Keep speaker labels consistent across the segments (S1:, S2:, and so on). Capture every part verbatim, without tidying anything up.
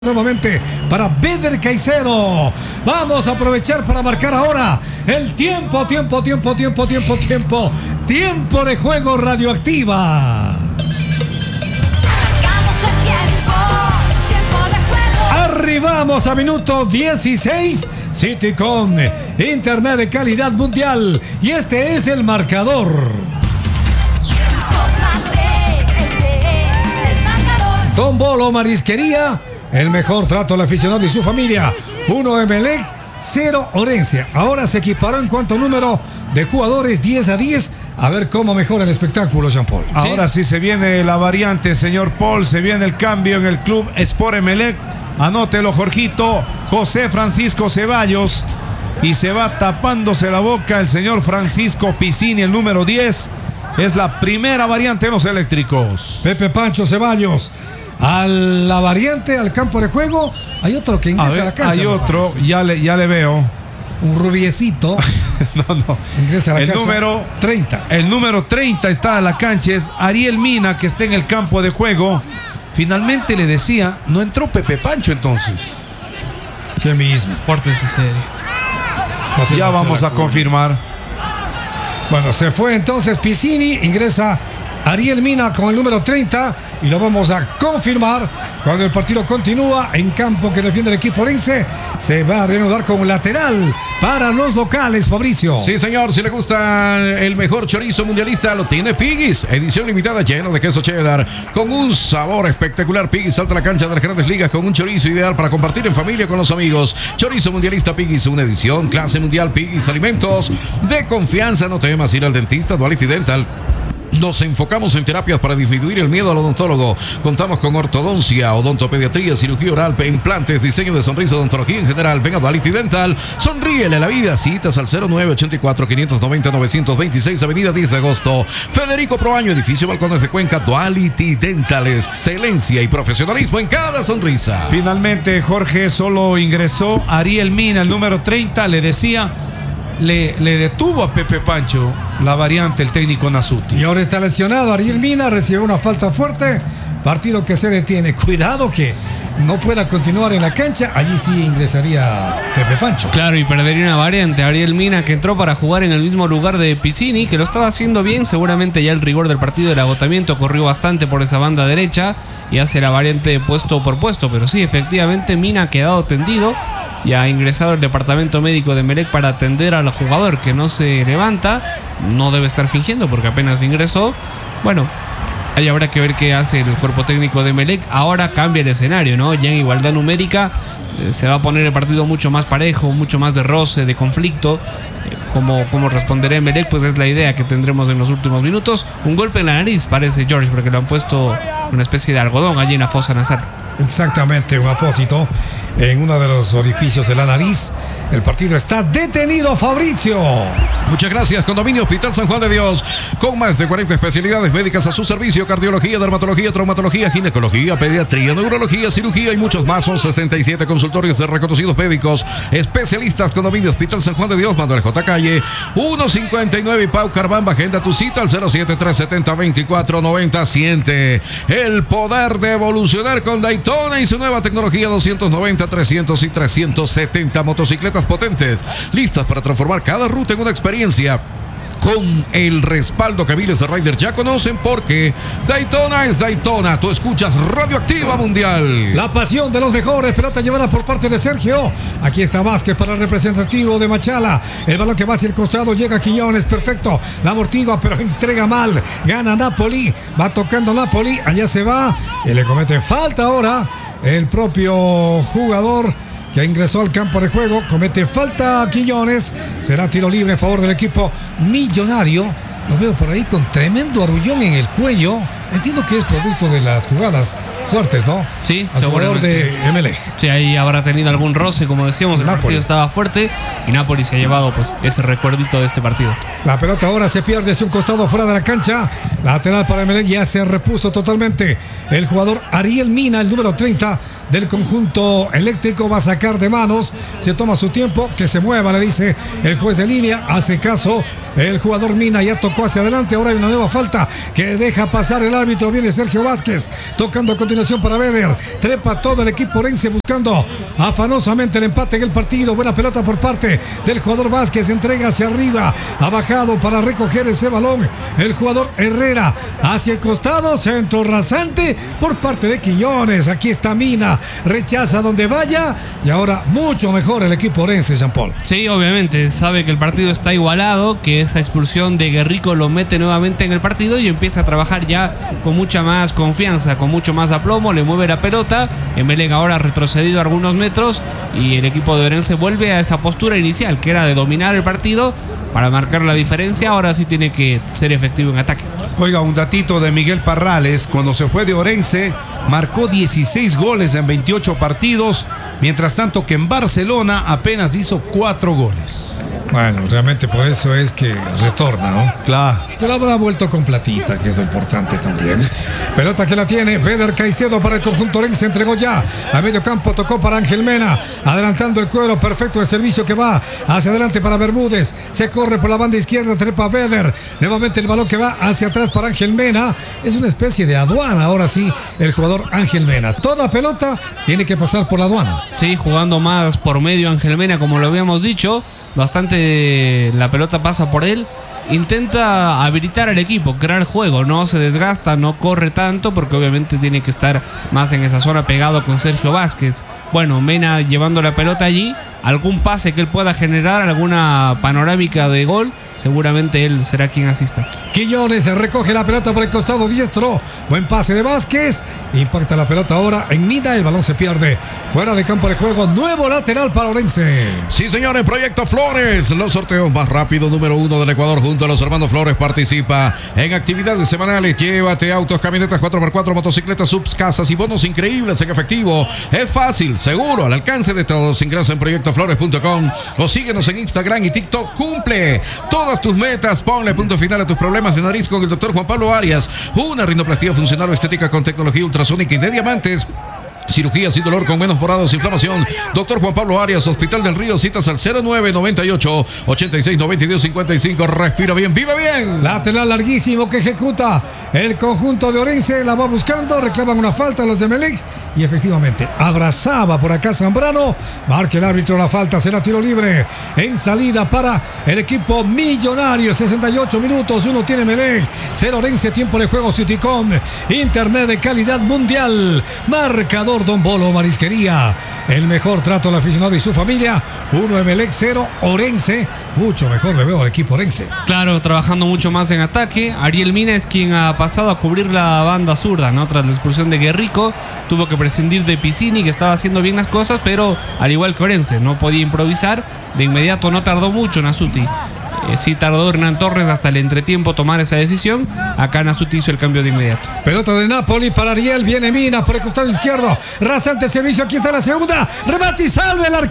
S1: Nuevamente para Beder Caicedo. Vamos a aprovechar para marcar ahora el tiempo, tiempo, tiempo, tiempo, tiempo, tiempo. Tiempo de juego Radioactiva.
S2: Marcamos el tiempo, tiempo de juego.
S1: Arribamos a minuto dieciséis. City con internet de calidad mundial. Y este es el marcador.
S2: Tómate, este es el marcador.
S1: Don Bolo Marisquería. El mejor trato al aficionado y su familia. uno Emelec, cero Orense. Ahora se equiparó en cuanto a número de jugadores, diez a diez. A ver cómo mejora el espectáculo, Jean Paul.
S3: ¿Sí? Ahora sí se viene la variante, señor Paul. Se viene el cambio en el club Sport Emelec. Anótelo, Jorgito. José Francisco Ceballos. Y se va tapándose la boca el señor Francisco Piscini, el número diez. Es la primera variante en los eléctricos.
S1: Pepe Pancho Ceballos. A la variante, al campo de juego, hay otro que ingresa a, ver, a la cancha.
S3: Hay otro, ya le, ya le veo.
S1: Un rubiecito.
S3: no, no.
S1: Ingresa a la
S3: el
S1: cancha.
S3: Número
S1: treinta.
S3: El número treinta está en la cancha. Es Ariel Mina, que está en el campo de juego. Finalmente le decía, no entró Pepe Pancho entonces.
S1: ¿Qué mismo?
S4: Pórtense serio.
S3: No sé, ya no vamos a cura. confirmar.
S1: Bueno, se fue entonces Piscini. Ingresa Ariel Mina con el número treinta. Y lo vamos a confirmar cuando el partido continúa en campo que defiende el equipo orense. Se va a reanudar con lateral para los locales, Fabricio.
S5: Sí, señor, si le gusta el mejor chorizo mundialista, lo tiene Piggy's. Edición limitada lleno de queso cheddar con un sabor espectacular. Piggy's salta a la cancha de las grandes ligas con un chorizo ideal para compartir en familia con los amigos. Chorizo mundialista Piggy's, una edición clase mundial. Piggy's, alimentos de confianza. No temas ir al dentista. Duality Dental. Nos enfocamos en terapias para disminuir el miedo al odontólogo. Contamos con ortodoncia, odontopediatría, cirugía oral, implantes, diseño de sonrisa, odontología en general. Venga a Duality Dental. Sonríele a la vida. Citas al cero nueve ochenta y cuatro, quinientos noventa, novecientos veintiséis, avenida diez de agosto. Federico Proaño, edificio Balcones de Cuenca. Duality Dental. Excelencia y profesionalismo en cada sonrisa.
S3: Finalmente, Jorge, solo ingresó Ariel Mina, el número treinta. Le decía... Le, le detuvo a Pepe Pancho la variante, el técnico Nasuti.
S1: Y ahora está lesionado. Ariel Mina recibe una falta fuerte. Partido que se detiene. Cuidado que no pueda continuar en la cancha. Allí sí ingresaría Pepe Pancho.
S4: Claro, y perdería una variante. Ariel Mina, que entró para jugar en el mismo lugar de Piscini, que lo estaba haciendo bien. Seguramente ya el rigor del partido, del agotamiento, corrió bastante por esa banda derecha y hace la variante puesto por puesto. Pero sí, efectivamente, Mina ha quedado tendido. Y ha ingresado el departamento médico de Emelec para atender al jugador que no se levanta. No debe estar fingiendo porque apenas ingresó. Bueno, ahí habrá que ver qué hace el cuerpo técnico de Emelec. Ahora cambia el escenario, ¿no? Ya en igualdad numérica eh, se va a poner el partido mucho más parejo, mucho más de roce, de conflicto. Eh, como, como responderá Emelec, pues es la idea que tendremos en los últimos minutos. Un golpe en la nariz parece George, porque lo han puesto una especie de algodón allí en la fosa nasal.
S1: Exactamente, un apósito en uno de los orificios de la nariz. El partido está detenido, Fabricio.
S5: Muchas gracias. Condominio Hospital San Juan de Dios, con más de cuarenta especialidades médicas a su servicio: cardiología, dermatología, traumatología, ginecología, pediatría, neurología, cirugía y muchos más. Son sesenta y siete consultorios de reconocidos médicos especialistas. Condominio Hospital San Juan de Dios, Manuel J. Calle ciento cincuenta y nueve y Pau Carbamba. Agenda tu cita al cero siete tres siete cero, veinticuatro noventa. Siente el poder de evolucionar con Daytona y su nueva tecnología doscientos noventa, trescientos y trescientos setenta. Motocicletas potentes, listas para transformar cada ruta en una experiencia. Con el respaldo que miles de riders ya conocen, porque Daytona es Daytona. Tú escuchas Radioactiva Mundial.
S1: La pasión de los mejores. Pelota llevada por parte de Sergio. Aquí está Vázquez para el representativo de Machala. El balón que va hacia el costado, llega a Quiñones. Perfecto. La amortigua, pero entrega mal. Gana Napoli. Va tocando Napoli. Allá se va. Y le comete falta ahora el propio jugador que ingresó al campo de juego. Comete falta a Quiñones. Será tiro libre a favor del equipo millonario. Lo veo por ahí con tremendo arullón en el cuello. Entiendo que es producto de las jugadas fuertes, ¿no?
S4: Sí,
S1: al jugador de Emelec.
S4: Sí, ahí habrá tenido algún roce, como decíamos. El Napoli. Partido estaba fuerte y Napoli se ha llevado pues ese recuerdito de este partido.
S1: La pelota ahora se pierde hacia un costado fuera de la cancha. Lateral para Emelec. Ya se repuso totalmente el jugador Ariel Mina, el número treinta del conjunto eléctrico va a sacar de manos, se toma su tiempo, que se mueva, le dice el juez de línea, hace caso el jugador Mina, ya tocó hacia adelante, ahora hay una nueva falta que deja pasar el árbitro, viene Sergio Vázquez, tocando a continuación para Beder, trepa todo el equipo orense buscando afanosamente el empate en el partido, buena pelota por parte del jugador Vázquez, entrega hacia arriba, ha bajado para recoger ese balón, el jugador Herrera, hacia el costado, centro rasante por parte de Quiñones, aquí está Mina, rechaza donde vaya, y ahora mucho mejor el equipo orense, Jean Paul.
S4: Sí, obviamente, sabe que el partido está igualado, que esa expulsión de Guerrico lo mete nuevamente en el partido y empieza a trabajar ya con mucha más confianza, con mucho más aplomo, le mueve la pelota, Emelec ahora ha retrocedido algunos metros y el equipo de Orense vuelve a esa postura inicial, que era de dominar el partido para marcar la diferencia, ahora sí tiene que ser efectivo en ataque.
S3: Oiga, un datito de Miguel Parrales, cuando se fue de Orense, marcó dieciséis goles en veintiocho partidos, mientras tanto que en Barcelona apenas hizo cuatro goles.
S1: Bueno, realmente por eso es que retorna, ¿no?
S3: Claro.
S1: Pero habrá vuelto con platita, que es lo importante también. Pelota que la tiene Beder Caicedo para el conjunto orense, entregó ya a medio campo, tocó para Ángel Mena, adelantando el cuero, perfecto el servicio que va hacia adelante para Bermúdez, se corre por la banda izquierda, trepa Beder, nuevamente el balón que va hacia atrás para Ángel Mena, es una especie de aduana, ahora sí, el jugador Ángel Mena, toda pelota tiene que pasar por la aduana.
S4: Sí, jugando más por medio Ángel Mena, como lo habíamos dicho, bastante la pelota pasa por él, intenta habilitar al equipo, crear juego, no se desgasta, no corre tanto porque obviamente tiene que estar más en esa zona pegado con Sergio Vázquez. Bueno, Mena llevando la pelota allí, algún pase que él pueda generar, alguna panorámica de gol, seguramente él será quien asista.
S1: Quiñones recoge la pelota por el costado diestro, buen pase de Vázquez, impacta la pelota ahora en Mina, el balón se pierde fuera de campo de juego, nuevo lateral para Orense.
S5: Sí, señores, Proyecto Flores, los sorteos más rápidos número uno del Ecuador, junto a los hermanos Flores participa en actividades semanales, llévate autos, camionetas cuatro por cuatro, motocicletas, subs, casas y bonos increíbles en efectivo, es fácil, seguro, al alcance de todos. Ingresa en proyecto flores punto com o síguenos en Instagram y TikTok, cumple todas tus metas, ponle punto final a tus problemas de nariz con el doctor Juan Pablo Arias, una rinoplastia funcional o estética con tecnología ultrasónica y de diamantes. Cirugía sin dolor con menos morados, inflamación. Doctor Juan Pablo Arias, Hospital del Río, citas al cero nueve noventa y ocho, ochenta y seis, noventa y dos, cincuenta y cinco. Respira bien, vive bien.
S1: Lateral larguísimo que ejecuta el conjunto de Orense, la va buscando, reclaman una falta los de Emelec y efectivamente abrazaba por acá Zambrano, marca el árbitro la falta, será tiro libre en salida para el equipo millonario. Sesenta y ocho minutos, uno tiene Emelec, cero Orense, tiempo de juego Citycom, internet de calidad mundial, marcador Don Bolo Marisquería, el mejor trato al aficionado y su familia, uno Emelec, cero Orense, mucho mejor le veo al equipo orense.
S4: Claro, trabajando mucho más en ataque. Ariel Mina es quien ha pasado a cubrir la banda zurda, ¿no? Tras la expulsión de Guerrico, tuvo que prescindir de Piscini, que estaba haciendo bien las cosas, pero al igual que Orense, no podía improvisar. De inmediato no tardó mucho Nasuti. Eh, sí tardó Hernán Torres hasta el entretiempo tomar esa decisión. Acá Nasuti hizo el cambio de inmediato.
S1: Pelota de Napoli para Ariel, viene Mina por el costado izquierdo, rasante servicio, aquí está la segunda, remate y salve el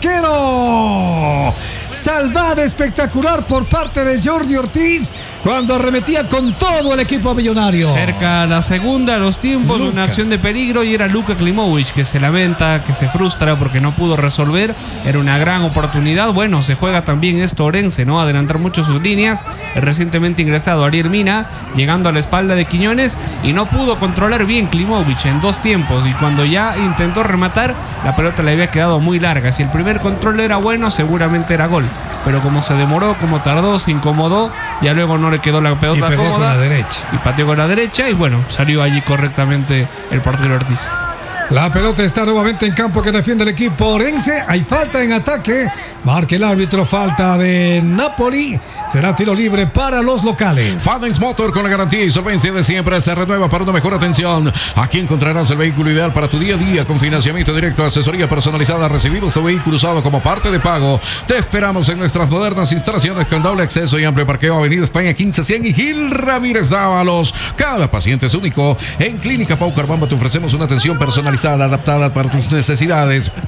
S1: arquero. Salvada espectacular por parte de Jordi Ortiz cuando arremetía con todo el equipo millonario.
S4: Cerca la segunda, los tiempos,
S1: Luka.
S4: Una acción de peligro y era Luka Klimovic que se lamenta, que se frustra porque no pudo resolver. Era una gran oportunidad. Bueno, se juega también esto Orense, ¿no? Adelantar mucho sus líneas. El recientemente ingresado Ariel Mina llegando a la espalda de Quiñones y no pudo controlar bien Klimovic en dos tiempos, y cuando ya intentó rematar la pelota le había quedado muy larga. Si el primer control era bueno, seguramente era gol, pero como se demoró, como tardó, se incomodó, ya luego no le quedó la pelota
S1: y pegó
S4: cómoda
S1: con la derecha
S4: y pateó con la derecha y bueno, salió allí correctamente el portero Ortiz.
S1: La pelota está nuevamente en campo que defiende el equipo orense. Hay falta en ataque. Marca el árbitro, falta de Napoli. Será tiro libre para los locales.
S5: Fadex Motor, con la garantía y solvencia de siempre, se renueva para una mejor atención. Aquí encontrarás el vehículo ideal para tu día a día, con financiamiento directo, asesoría personalizada. Recibimos tu vehículo usado como parte de pago. Te esperamos en nuestras modernas instalaciones con doble acceso y amplio parqueo, Avenida España quince cien y Gil Ramírez Dávalos. Cada paciente es único. En Clínica Pau Carbamba te ofrecemos una atención personalizada, adaptada para tus necesidades.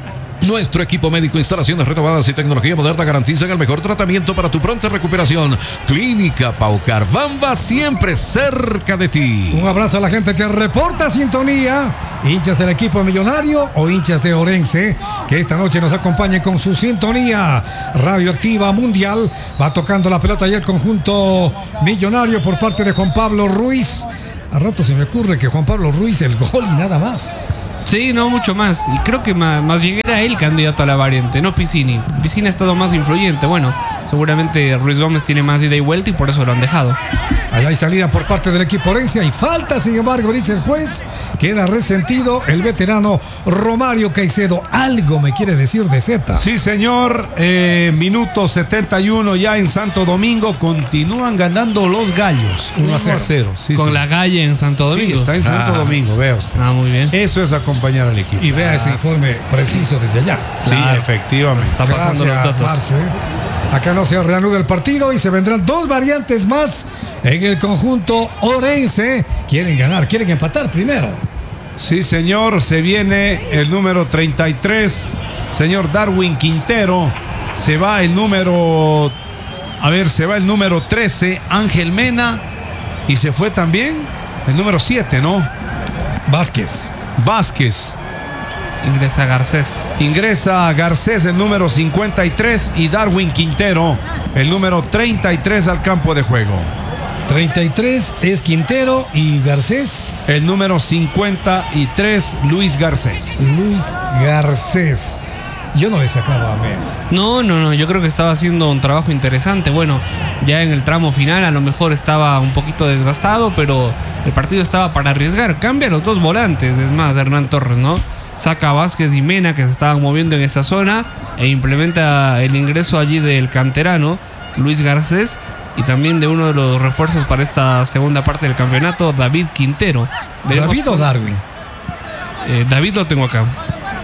S5: Nuestro equipo médico, instalaciones renovadas y tecnología moderna garantizan el mejor tratamiento para tu pronta recuperación. Clínica Paucar Bamba, siempre cerca de ti.
S1: Un abrazo a la gente que reporta sintonía, hinchas del equipo millonario o hinchas de Orense, que esta noche nos acompañen con su sintonía radioactiva mundial. Va tocando la pelota y el conjunto millonario por parte de Juan Pablo Ruiz. A rato se me ocurre que Juan Pablo Ruiz el gol y nada más.
S4: Sí, no mucho más. Y creo que más, más bien era él candidato a la variante, no Piscini. Piscini ha estado más influyente. Bueno, seguramente Ruiz Gómez tiene más ida y vuelta y por eso lo han dejado.
S1: Allá hay salida por parte del equipo Orense. Hay falta, sin embargo, dice el juez. Queda resentido el veterano Romario Caicedo. Algo me quiere decir de Z.
S3: Sí, señor. Eh, minuto setenta y uno ya en Santo Domingo. Continúan ganando los gallos. uno a cero. Sí,
S4: Con
S3: sí.
S4: la Galle en Santo Domingo.
S3: Sí, está en Santo
S4: Ah.
S3: Domingo, vea usted.
S4: Ah, muy bien.
S3: Eso es acompañar al equipo.
S1: Y vea ese informe preciso desde allá.
S3: Sí,
S4: Claro.
S3: efectivamente.
S4: Está pasando los
S1: Gracias,
S4: datos.
S1: Marce. Acá no se reanuda el partido y se vendrán dos variantes más en el conjunto Orense. Quieren ganar, quieren empatar primero.
S3: Sí, señor. Se viene el número treinta y tres, señor Darwin Quintero. Se va el número... A ver, se va el número trece, Ángel Mena. Y se fue también el número siete, ¿no?
S1: Vázquez.
S3: Vázquez.
S4: Ingresa Garcés.
S3: Ingresa Garcés, el número cincuenta y tres, y Darwin Quintero, el número treinta y tres al campo de juego.
S1: treinta y tres es Quintero y Garcés.
S3: El número cincuenta y tres, Luis Garcés.
S1: Luis Garcés. Yo no le sacaba a Mena.
S4: No, no, no, yo creo que estaba haciendo un trabajo interesante. Bueno, ya en el tramo final a lo mejor estaba un poquito desgastado, pero el partido estaba para arriesgar. Cambia los dos volantes, es más, Hernán Torres, ¿no? Saca a Vázquez y Mena, que se estaban moviendo en esa zona, e implementa el ingreso allí del canterano, Luis Garcés, y también de uno de los refuerzos para esta segunda parte del campeonato, David Quintero. Veremos
S1: ¿David o
S4: cómo-
S1: Darwin?
S4: Eh, David lo tengo acá.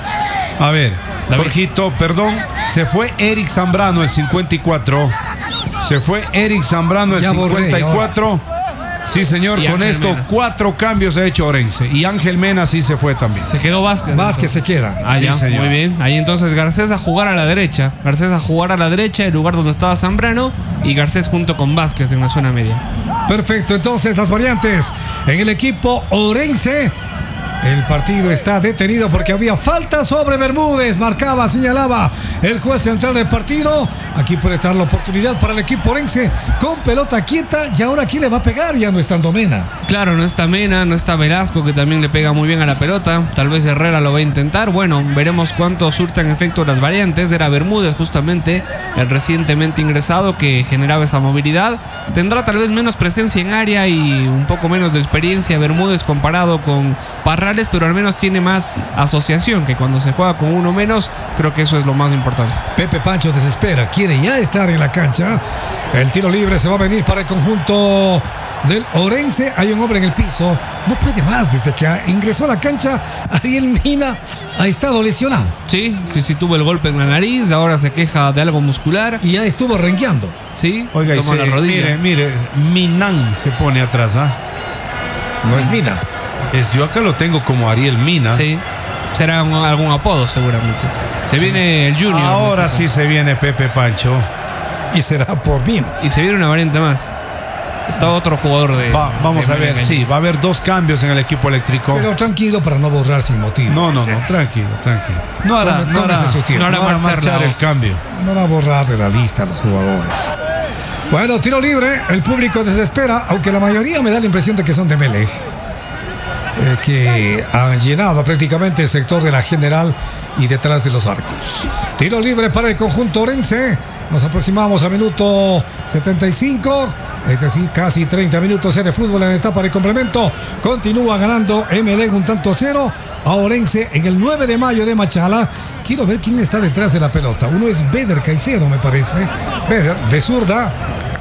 S3: A ver,
S4: David.
S3: Jorgito, perdón, se fue Eric Zambrano, el cincuenta y cuatro. Se fue Eric Zambrano, el
S1: Ya borré,
S3: cincuenta y cuatro. Sí, señor,
S4: Y
S3: con
S4: Ángel
S3: esto
S4: Mena.
S3: cuatro cambios ha hecho Orense. Y Ángel Mena sí se fue también.
S4: Se quedó Vázquez.
S1: Vázquez se
S4: entonces.
S1: queda.
S4: Ah,
S3: Sí,
S4: ya,
S3: señor.
S4: muy bien. Ahí entonces Garcés a jugar a la derecha. Garcés a jugar a la derecha, el lugar donde estaba Zambrano. Y Garcés junto con Vázquez en la zona media.
S1: Perfecto, entonces las variantes en el equipo Orense. El partido está detenido porque había falta sobre Bermúdez. Marcaba, señalaba el juez central del partido. Aquí puede estar la oportunidad para el equipo Orense con pelota quieta. Y ahora, ¿quién le va a pegar? Ya no estando Mena.
S4: Claro, no está Mena, no está Velasco, que también le pega muy bien a la pelota. Tal vez Herrera lo va a intentar. Bueno, veremos cuánto surten efecto las variantes. Era Bermúdez justamente el recientemente ingresado que generaba esa movilidad. Tendrá tal vez menos presencia en área y un poco menos de experiencia Bermúdez comparado con Parrales, pero al menos tiene más asociación, que cuando se juega con uno menos, creo que eso es lo más importante.
S1: Pepe Pancho desespera, quiere ya estar en la cancha. El tiro libre se va a venir para el conjunto del Orense. Hay un hombre en el piso, no puede más. Desde que ingresó a la cancha, Ariel Mina ha estado lesionado
S4: Sí, sí, sí tuvo el golpe en la nariz, ahora se queja de algo muscular.
S1: y ya estuvo rengueando.
S4: Sí,
S3: Oiga, y
S4: toma
S3: se-
S4: la rodilla.
S3: mire, mire, Minan se pone atrás, ¿ah?
S1: No es Mina.
S3: Es, yo acá lo tengo como Ariel Mina.
S4: Sí, será un- algún apodo seguramente. Se viene el Junior.
S3: Ahora
S4: Necesita.
S3: sí se viene Pepe Pancho.
S1: Y será por Mina.
S4: Y se viene una variante más. Está otro jugador de.
S3: Va- vamos
S4: de
S3: a ver,
S4: Melec.
S3: sí, va a haber dos cambios en el equipo eléctrico.
S1: Pero tranquilo para no borrar sin motivo.
S3: No, no,
S1: Sí.
S3: no, tranquilo, tranquilo. No hará,
S1: Tome-
S3: no hará,
S1: tómese su tiempo.
S3: no hará
S4: No hará
S3: marchar
S4: marchar la
S3: el
S4: hoja.
S3: cambio.
S1: No va a borrar de la lista a los jugadores. Bueno, tiro libre. El público desespera, aunque la mayoría me da la impresión de que son de Melec. Eh, que han llenado prácticamente el sector de la general y detrás de los arcos. Tiro libre para el conjunto Orense. Nos aproximamos a minuto setenta y cinco. Es decir, casi treinta minutos de fútbol en etapa de complemento. Continúa ganando Emelec un tanto a cero a Orense en el nueve de mayo de Machala. Quiero ver quién está detrás de la pelota. Uno es Beder Caicedo, me parece. Beder, de zurda.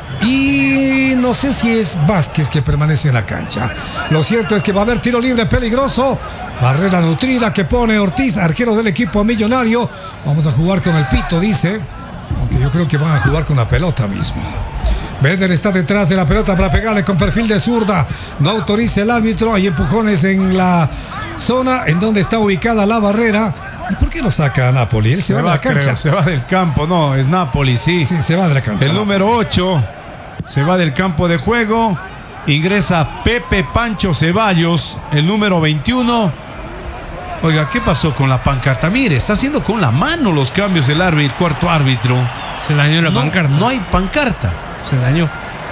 S1: Y no sé si es Vázquez que permanece en la cancha. Lo cierto es que va a haber tiro libre peligroso. Barrera nutrida que pone Ortiz, arquero del equipo millonario. Vamos a jugar con el pito, dice. Aunque yo creo que van a jugar con la pelota mismo. Beder está detrás de la pelota para pegarle con perfil de zurda. No autoriza el árbitro. Hay empujones en la zona en donde está ubicada la barrera. ¿Y por qué lo saca a Napoli? Él se,
S3: Se
S1: va,
S3: va,
S1: de la cancha.
S3: creo, se va del campo, no, es Napoli, sí.
S1: Sí, se va de la cancha.
S3: El número ocho se va del campo de juego. Ingresa Pepe Pancho Ceballos, el número veintiuno. Oiga, ¿qué pasó con la pancarta? Mire, está haciendo con la mano los cambios el árbitro, cuarto árbitro.
S4: Se dañó la
S3: No,
S4: pancarta.
S3: no hay pancarta.
S4: Se dañó.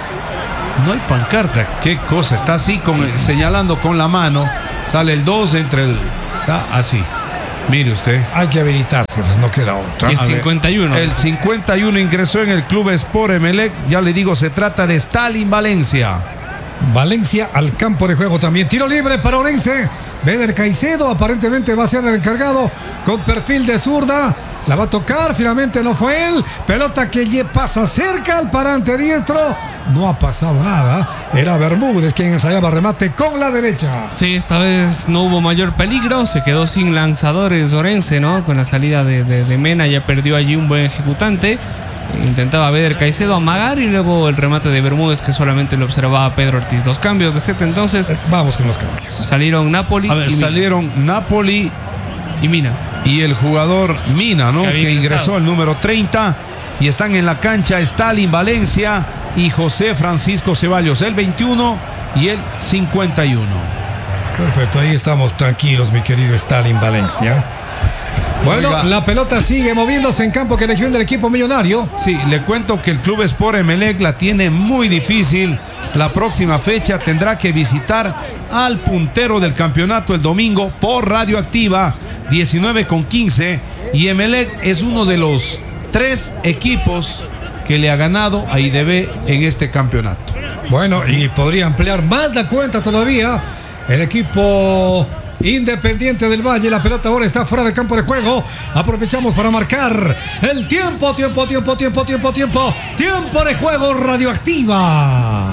S3: No hay pancarta. Qué cosa. Está así con, señalando con la mano. Sale el dos entre el... Está así. Mire usted.
S1: Hay que habilitarse, pues no queda otra.
S4: Y el
S3: A ver,
S4: cincuenta y uno.
S3: El cincuenta y uno ingresó en el club Sport Emelec. Ya le digo, se trata de Stalin Valencia.
S1: Valencia al campo de juego también. Tiro libre para Orense. Beder Caicedo aparentemente va a ser el encargado con perfil de zurda. La va a tocar, finalmente no fue él. Pelota que ye- pasa cerca al parante diestro. No ha pasado nada. Era Bermúdez quien ensayaba remate con la derecha.
S4: Sí, esta vez no hubo mayor peligro. Se quedó sin lanzadores Orense, ¿no? Con la salida de, de, de Mena ya perdió allí un buen ejecutante. Intentaba Beder Caicedo amagar y luego el remate de Bermúdez que solamente lo observaba Pedro Ortiz. Los cambios de set entonces
S1: Eh, Vamos con los cambios.
S4: salieron Napoli
S3: A ver,
S4: y, Mina.
S3: salieron Napoli
S4: y Mina.
S3: y el jugador Mina, ¿no?
S4: Que había
S3: Que ingresó
S4: ingresado.
S3: el número treinta. Y están en la cancha Stalin Valencia y José Francisco Ceballos, el veintiuno y el cincuenta y uno.
S1: Perfecto, ahí estamos tranquilos, mi querido Stalin Valencia. Bueno,
S3: Oiga.
S1: la pelota sigue moviéndose en campo que defiende el equipo millonario.
S3: Sí, le cuento que el Club Sport Emelec la tiene muy difícil. La próxima fecha tendrá que visitar al puntero del campeonato el domingo por Radioactiva, diecinueve con quince. Y Emelec es uno de los tres equipos que le ha ganado a I D B en este campeonato.
S1: Bueno, y podría ampliar más la cuenta todavía. El equipo Independiente del Valle. La pelota ahora está fuera de campo de juego. Aprovechamos para marcar el tiempo, tiempo, tiempo, tiempo, tiempo, tiempo. Tiempo de juego Radioactiva.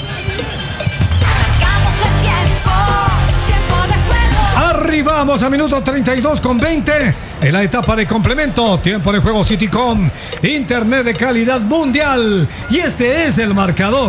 S2: Marcamos el tiempo, tiempo de juego.
S1: Arribamos a minuto treinta y dos con veinte en la etapa de complemento. Tiempo de juego Citycom, internet de calidad mundial. Y este es el marcador.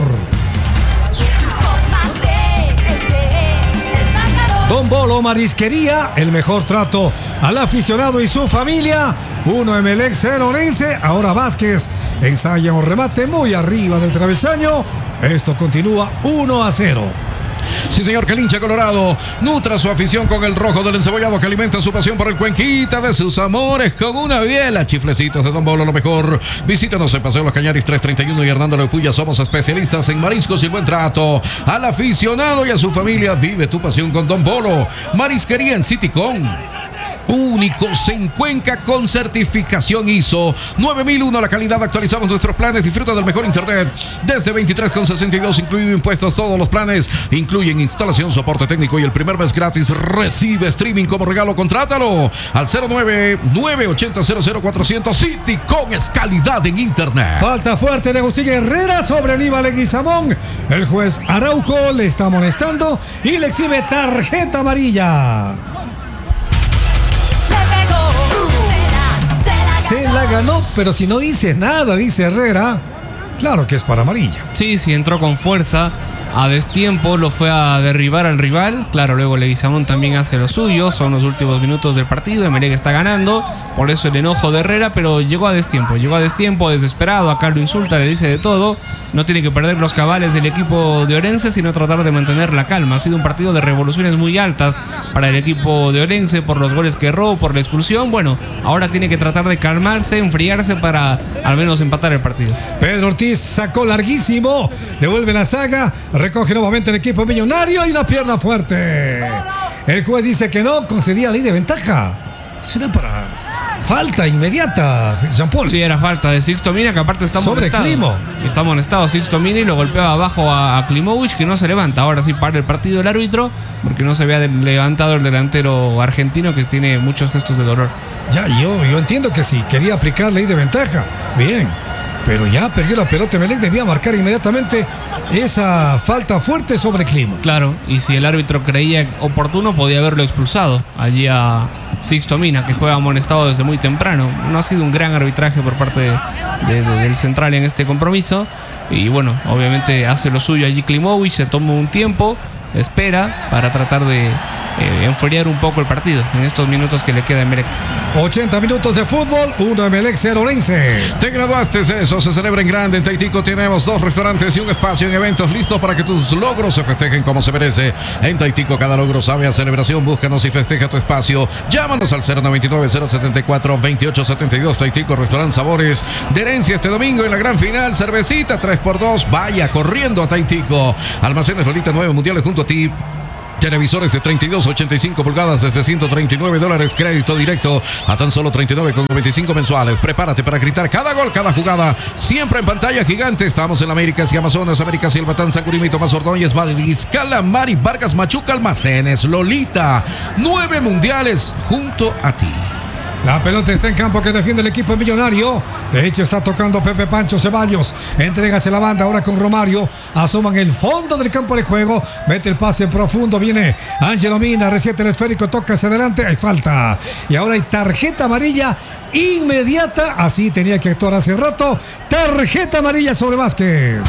S2: Combate, este es el marcador.
S1: Don Bolo Marisquería, el mejor trato al aficionado y su familia. Uno Emelec, cero Orense. Ahora Vázquez ensaya un remate muy arriba del travesaño. Esto continúa uno a cero.
S5: Sí, señor, que el hincha colorado nutra su afición con el rojo del encebollado que alimenta su pasión por el Cuenquita de sus amores con una biela. Chiflecitos de Don Bolo, lo mejor. Visítanos en Paseo Los Cañaris tres treinta y uno y Hernando Lepuya. Somos especialistas en mariscos y buen trato al aficionado y a su familia. Vive tu pasión con Don Bolo. Marisquería en Citycom. Únicos en Cuenca con certificación I S O nueve mil uno. La calidad, actualizamos nuestros planes. Disfruta del mejor internet desde veintitrés con sesenta y dos, incluido impuestos. Todos los planes incluyen instalación, soporte técnico y el primer mes gratis. Recibe streaming como regalo. Contrátalo al cero nueve nueve ochenta cero cero cuatrocientos. Citycom es calidad en internet.
S1: Falta fuerte de Agustín Herrera sobre Aníbal Leguizamón. El juez Araujo le está amonestando y le exhibe tarjeta amarilla.
S2: Le pegó, se la, se la
S1: Se
S2: ganó.
S1: la ganó, pero si no hice nada, dice Herrera. Claro que es para amarilla.
S4: Sí, sí, entró con fuerza. A destiempo lo fue a derribar al rival. Claro, luego Leguizamón también hace lo suyo. Son los últimos minutos del partido. Emelec está ganando. Por eso el enojo de Herrera, pero llegó a destiempo. Llegó a destiempo, desesperado. Acá lo insulta, le dice de todo. No tiene que perder los cabales del equipo de Orense, sino tratar de mantener la calma. Ha sido un partido de revoluciones muy altas para el equipo de Orense por los goles que erró, por la expulsión. Bueno, ahora tiene que tratar de calmarse, enfriarse para al menos empatar el partido.
S1: Pedro Ortiz sacó larguísimo. Devuelve la saga. Recoge nuevamente el equipo millonario y una pierna fuerte. El juez dice que no, concedía ley de ventaja. Es una para falta inmediata, Jean-Paul.
S4: Sí, era falta de Sixto Mina, que aparte está
S1: Sobre
S4: amonestado.
S1: Climo.
S4: Está amonestado Sixto Mina y lo golpeaba abajo a, a Klimovic, que no se levanta. Ahora sí para el partido el árbitro, porque no se había de- levantado el delantero argentino, que tiene muchos gestos de dolor.
S1: Ya, yo, yo entiendo que si quería aplicar ley de ventaja, bien. Pero ya perdió la pelota. Emelec debía marcar inmediatamente esa falta fuerte sobre Climo.
S4: Claro, y si el árbitro creía oportuno, podía haberlo expulsado allí a Sixto Mina, que juega amonestado desde muy temprano. No ha sido un gran arbitraje por parte de- de- de- del central en este compromiso. Y bueno, obviamente hace lo suyo allí Klimovic, se toma un tiempo. espera para tratar de eh, enfriar un poco el partido en estos minutos que le queda a Emelec.
S1: ochenta minutos de fútbol, uno Emelec, cero Orense.
S5: Te graduaste, eso se celebra en grande. En Taitico tenemos dos restaurantes y un espacio en eventos listos para que tus logros se festejen como se merece. En Taitico cada logro sabe a celebración. Búscanos y festeja tu espacio. Llámanos al cero noventa y nueve, cero setenta y cuatro, veintiocho setenta y dos. Taitico, restaurante Sabores de Herencia este domingo en la gran final. Cervecita tres por dos. Vaya corriendo a Taitico. Almacenes Lolita nueve mundiales junto a ti. Televisores de treinta y dos a ochenta y cinco pulgadas desde ciento treinta y nueve dólares. Crédito directo a tan solo treinta y nueve con noventa y cinco mensuales. Prepárate para gritar cada gol, cada jugada. Siempre en pantalla gigante. Estamos en Américas y Amazonas, Américas y el Batán, San Curimí, Tomás Ordóñez, Mariscal, Mari, Vargas, Machuca, Almacenes, Lolita. Nueve mundiales junto a ti.
S1: La pelota está en campo que defiende el equipo millonario. De hecho está tocando Pepe Pancho Ceballos. Entrégase la banda ahora con Romario. Asoman el fondo del campo de juego. Mete el pase profundo. Viene Ángelo Mina. Reciente el esférico. Toca hacia adelante. Hay falta. Y ahora hay tarjeta amarilla inmediata. Así tenía que actuar hace rato. Tarjeta amarilla sobre Vázquez.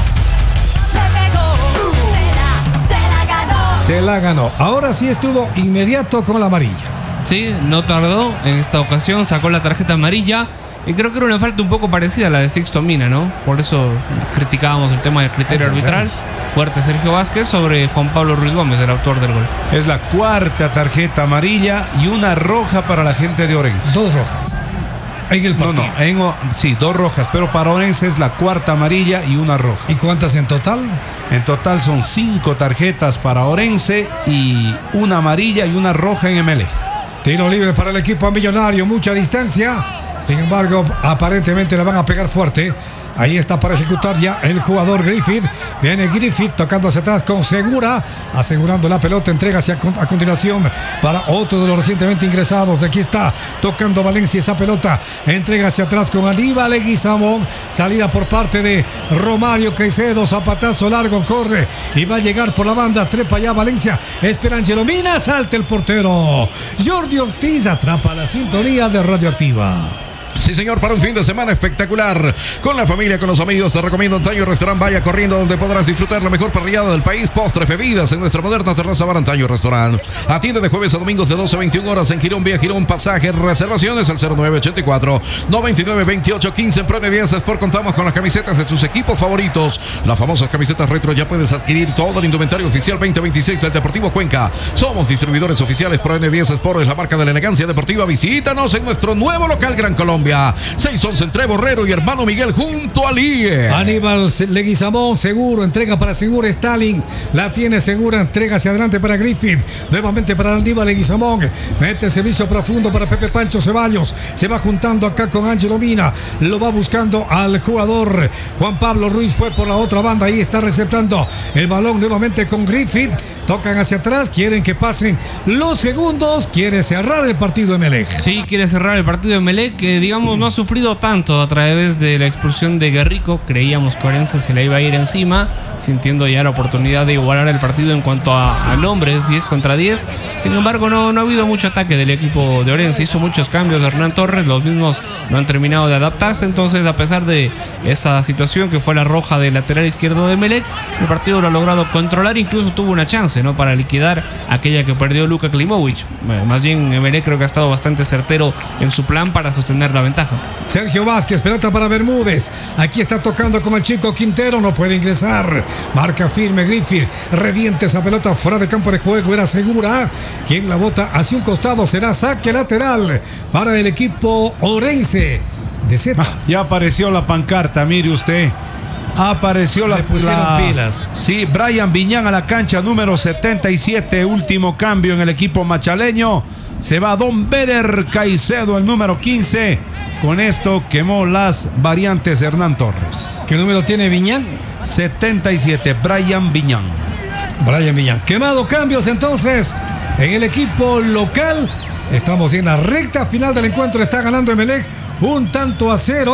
S2: Se la, se la ganó.
S1: Se la ganó. Ahora sí estuvo inmediato con la amarilla.
S4: Sí, no tardó en esta ocasión, sacó la tarjeta amarilla y creo que era una falta un poco parecida a la de Sixto Mina, ¿no? Por eso criticábamos el tema del criterio
S1: Ay,
S4: arbitral.
S1: ay.
S4: Fuerte Sergio Vázquez sobre Juan Pablo Ruiz Gómez, el autor del gol.
S3: Es la cuarta tarjeta amarilla y una roja para la gente de Orense.
S1: Dos rojas. En el
S3: No,
S1: partido.
S3: no, en O- sí, dos rojas, pero para Orense es la cuarta amarilla y una roja.
S1: ¿Y cuántas en total?
S3: En total son cinco tarjetas para Orense y una amarilla y una roja en Emelec.
S1: Tiro libre para el equipo millonario, mucha distancia. Sin embargo, aparentemente le van a pegar fuerte. Ahí está para ejecutar ya el jugador Griffith. Viene Griffith tocando hacia atrás con Segura, asegurando la pelota. Entrega hacia, a continuación para otro de los recientemente ingresados. Aquí está tocando Valencia esa pelota. Entrega hacia atrás con Aníbal Leguizamón. Salida por parte de Romario Caicedo. Zapatazo largo, corre y va a llegar por la banda. Trepa ya Valencia. Espera Ángelo Mina. Salta el portero. Jordi Ortiz atrapa la sintonía de Radioactiva.
S5: Sí, señor, para un fin de semana espectacular. Con la familia, con los amigos, te recomiendo Antaño Restaurant. Vaya corriendo, donde podrás disfrutar la mejor parrillada del país, postres, bebidas en nuestra moderna terraza bar Antaño Restaurant. Atiende de jueves a domingos de doce a veintiuna horas en Girón, vía Girón, pasaje, reservaciones al cero nueve ochenta y cuatro, noventa y nueve, veintiocho, quince. En Prone diez Sport contamos con las camisetas de tus equipos favoritos. Las famosas camisetas retro, ya puedes adquirir todo el indumentario oficial veinte veintiséis del Deportivo Cuenca. Somos distribuidores oficiales. Prone diez Sport es la marca de la elegancia deportiva. Visítanos en nuestro nuevo local Gran Colombia. seis once entre Borrero y Hermano Miguel junto al I E.
S1: Aníbal Leguizamón, seguro, entrega para Segura. Stalin la tiene Segura, entrega hacia adelante para Griffith. Nuevamente para Aníbal Leguizamón. Mete el servicio profundo para Pepe Pancho Ceballos. Se va juntando acá con Ángelo Mina. Lo va buscando al jugador Juan Pablo Ruiz. Fue por la otra banda. Ahí está receptando el balón nuevamente con Griffith. Tocan hacia atrás, quieren que pasen los segundos. Quiere cerrar el partido de Emelec.
S4: Sí, quiere cerrar el partido de Emelec, que digamos no ha sufrido tanto a través de la expulsión de Guerrico. Creíamos que Orense se le iba a ir encima, sintiendo ya la oportunidad de igualar el partido en cuanto a, a nombres, diez contra diez. Sin embargo, no, no ha habido mucho ataque del equipo de Orense. Hizo muchos cambios de Hernán Torres, los mismos no han terminado de adaptarse. Entonces, a pesar de esa situación que fue la roja del lateral izquierdo de Emelec, el partido lo ha logrado controlar. Incluso tuvo una chance, ¿no?, para liquidar aquella que perdió Luka Klimovic. Bueno, más bien Emelec creo que ha estado bastante certero en su plan para sostener la ventaja.
S1: Sergio Vázquez, pelota para Bermúdez. Aquí está tocando con el chico Quintero, no puede ingresar. Marca firme Griffith, reviente esa pelota fuera de campo de juego. Era Segura quien la bota hacia un costado. Será saque lateral para el equipo Orense de Z.
S3: Ah, ya apareció la pancarta, mire usted. Apareció la,
S1: Le pusieron
S3: la-
S1: pilas.
S3: Sí, Brian Viñán a la cancha número setenta y siete, último cambio en el equipo machaleño. Se va Don Beder Caicedo, el número quince. Con esto quemó las variantes de Hernán Torres.
S1: ¿Qué número tiene Viñán?
S3: setenta y siete, Brian Viñán.
S1: Brian Viñán. Quemado cambios entonces en el equipo local. Estamos en la recta final del encuentro. Está ganando Emelec un tanto a cero.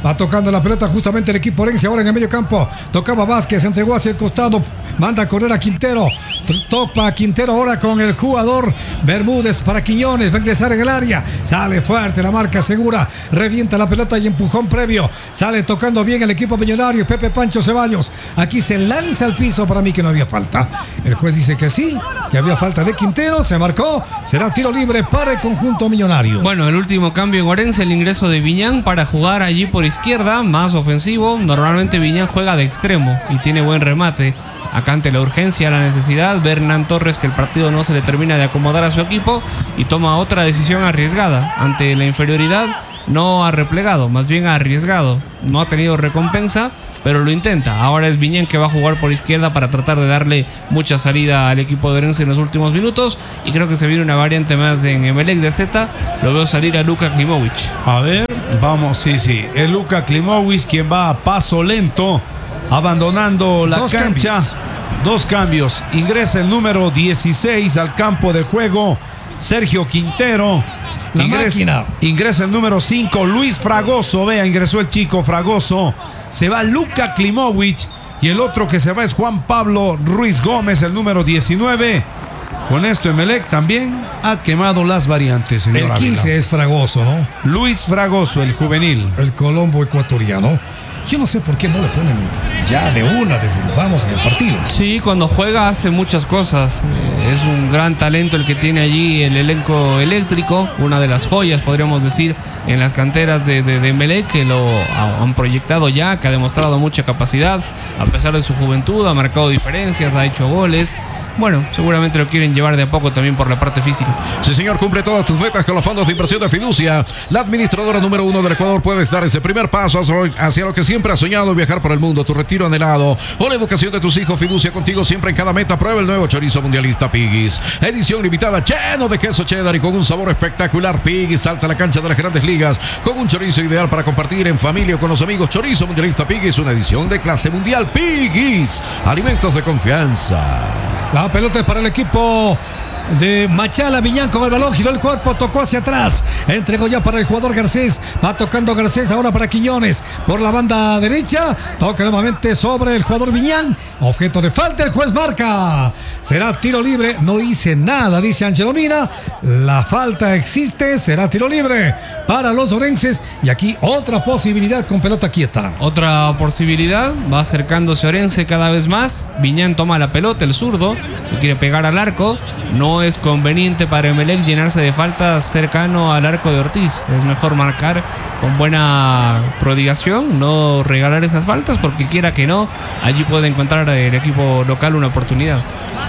S1: Va tocando la pelota justamente el equipo Orense. Ahora en el medio campo. Tocaba Vázquez. Entregó hacia el costado. Manda a correr a Quintero. Topa a Quintero ahora con el jugador Bermúdez para Quiñones. Va a ingresar en el área. Sale fuerte. La marca segura. Revienta la pelota y empujón previo. Sale tocando bien el equipo millonario. Pepe Pancho Ceballos. Aquí se lanza al piso. Para mí que no había falta. El juez dice que sí. Que había falta de Quintero. Se marcó. Será tiro libre para el conjunto millonario.
S4: Bueno, el último cambio en Orense, el ingreso de Viñán para jugar allí por izquierda, más ofensivo. Normalmente Viñán juega de extremo y tiene buen remate. Acá ante la urgencia, la necesidad, ver Hernán Torres que el partido no se le termina de acomodar a su equipo y toma otra decisión arriesgada. Ante la inferioridad no ha replegado, más bien ha arriesgado. No ha tenido recompensa, pero lo intenta. Ahora es Viñán que va a jugar por izquierda para tratar de darle mucha salida al equipo de Orense en los últimos minutos. Y creo que se viene una variante más en Emelec de Z. Lo veo salir a Luka Klimovic.
S3: A ver, vamos, sí, sí. Es Luka Klimovic quien va a paso lento, abandonando la
S1: Dos
S3: cancha.
S1: cambios.
S3: Dos cambios. Ingresa el número dieciséis al campo de juego, Sergio Quintero.
S1: La
S3: Ingresa,
S1: máquina.
S3: ingresa el número cinco, Luis Fragoso. Vea, ingresó el chico Fragoso. Se va Luka Klimovic. Y el otro que se va es Juan Pablo Ruiz Gómez, el número diecinueve. Con esto Emelec también ha quemado las variantes, señor
S1: El
S3: Ávila.
S1: quince es Fragoso, ¿no?
S3: Luis Fragoso, el juvenil.
S1: El Colombo ecuatoriano. Yo no sé por qué no le ponen ya de una desde vamos en el partido.
S4: Sí, cuando juega hace muchas cosas. Eh, es un gran talento el que tiene allí el elenco eléctrico, una de las joyas, podríamos decir, en las canteras de, de, de Emelec, que lo ha- han proyectado ya, que ha demostrado mucha capacidad, a pesar de su juventud, ha marcado diferencias, ha hecho goles. Bueno, seguramente lo quieren llevar de a poco también por la parte física.
S5: Sí, señor, cumple todas tus metas con los fondos de inversión de Fiducia. La administradora número uno del Ecuador. Puedes dar ese primer paso hacia lo que siempre has soñado, viajar por el mundo, tu retiro anhelado o la educación de tus hijos. Fiducia contigo siempre en cada meta. Prueba el nuevo chorizo mundialista Piggy's. Edición limitada, lleno de queso cheddar y con un sabor espectacular. Piggy's salta a la cancha de las grandes ligas con un chorizo ideal para compartir en familia o con los amigos. Chorizo mundialista Piggy's, una edición de clase mundial. Piggy's, alimentos de confianza.
S1: La pelota es para el equipo de Machala. Viñán con el balón, giró el cuerpo, tocó hacia atrás, entregó ya para el jugador Garcés. Va tocando Garcés ahora para Quiñones por la banda derecha. Toca nuevamente sobre el jugador Viñán. Objeto de falta, el juez marca. Será tiro libre. No hice nada, dice Ángelo Mina. La falta existe, será tiro libre para los orenses. Y aquí otra posibilidad con pelota quieta.
S4: Otra posibilidad, va acercándose Orense cada vez más. Viñán toma la pelota, el zurdo, que quiere pegar al arco. No es conveniente para Emelec llenarse de faltas cercano al arco de Ortiz. Es mejor marcar con buena prodigación, no regalar esas faltas, porque quiera que no, allí puede encontrar el equipo local una oportunidad.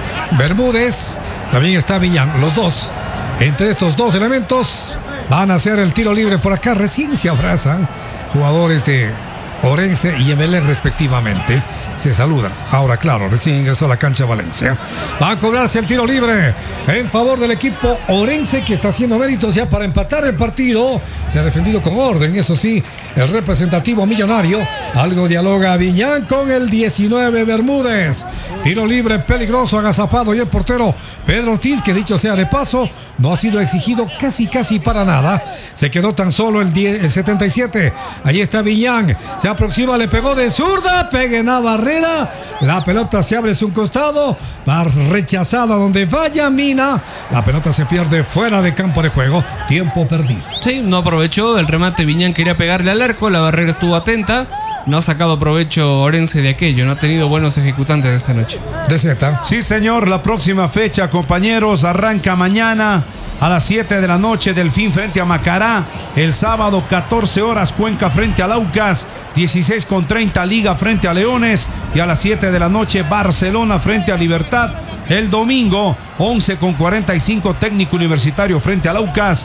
S1: Bermúdez, también está Viñán, los dos. Entre estos dos elementos van a hacer el tiro libre por acá. Recién se abrazan jugadores de Orense y Emelec respectivamente. Se saludan. Ahora, claro, recién ingresó a la cancha Valencia. Va a cobrarse el tiro libre en favor del equipo Orense, que está haciendo méritos ya para empatar el partido. Se ha defendido con orden, eso sí, el representativo millonario. Algo dialoga Viñán con el diecinueve Bermúdez. Tiro libre peligroso, agazapado, y el portero Pedro Ortiz, que dicho sea de paso, no ha sido exigido casi casi para nada. Se quedó tan solo el, diez, el setenta y siete. Ahí está Viñán. Se aproxima, le pegó de zurda. Pegue en la barrera. La pelota se abre hacia un costado. Va rechazada donde vaya Mina. La pelota se pierde fuera de campo de juego. Tiempo perdido.
S4: Sí, no aprovechó el remate. Viñán quería pegarle al arco. La barrera estuvo atenta. No ha sacado provecho Orense de aquello. No ha tenido buenos ejecutantes esta noche.
S1: De Z.
S3: Sí, señor, la próxima fecha, compañeros, arranca mañana a las siete de la noche. Delfín frente a Macará. El sábado, catorce horas, Cuenca frente a Laucas. dieciséis con treinta, Liga frente a Leones. Y a las siete de la noche, Barcelona frente a Libertad. El domingo, once con cuarenta y cinco, Técnico Universitario frente a Laucas.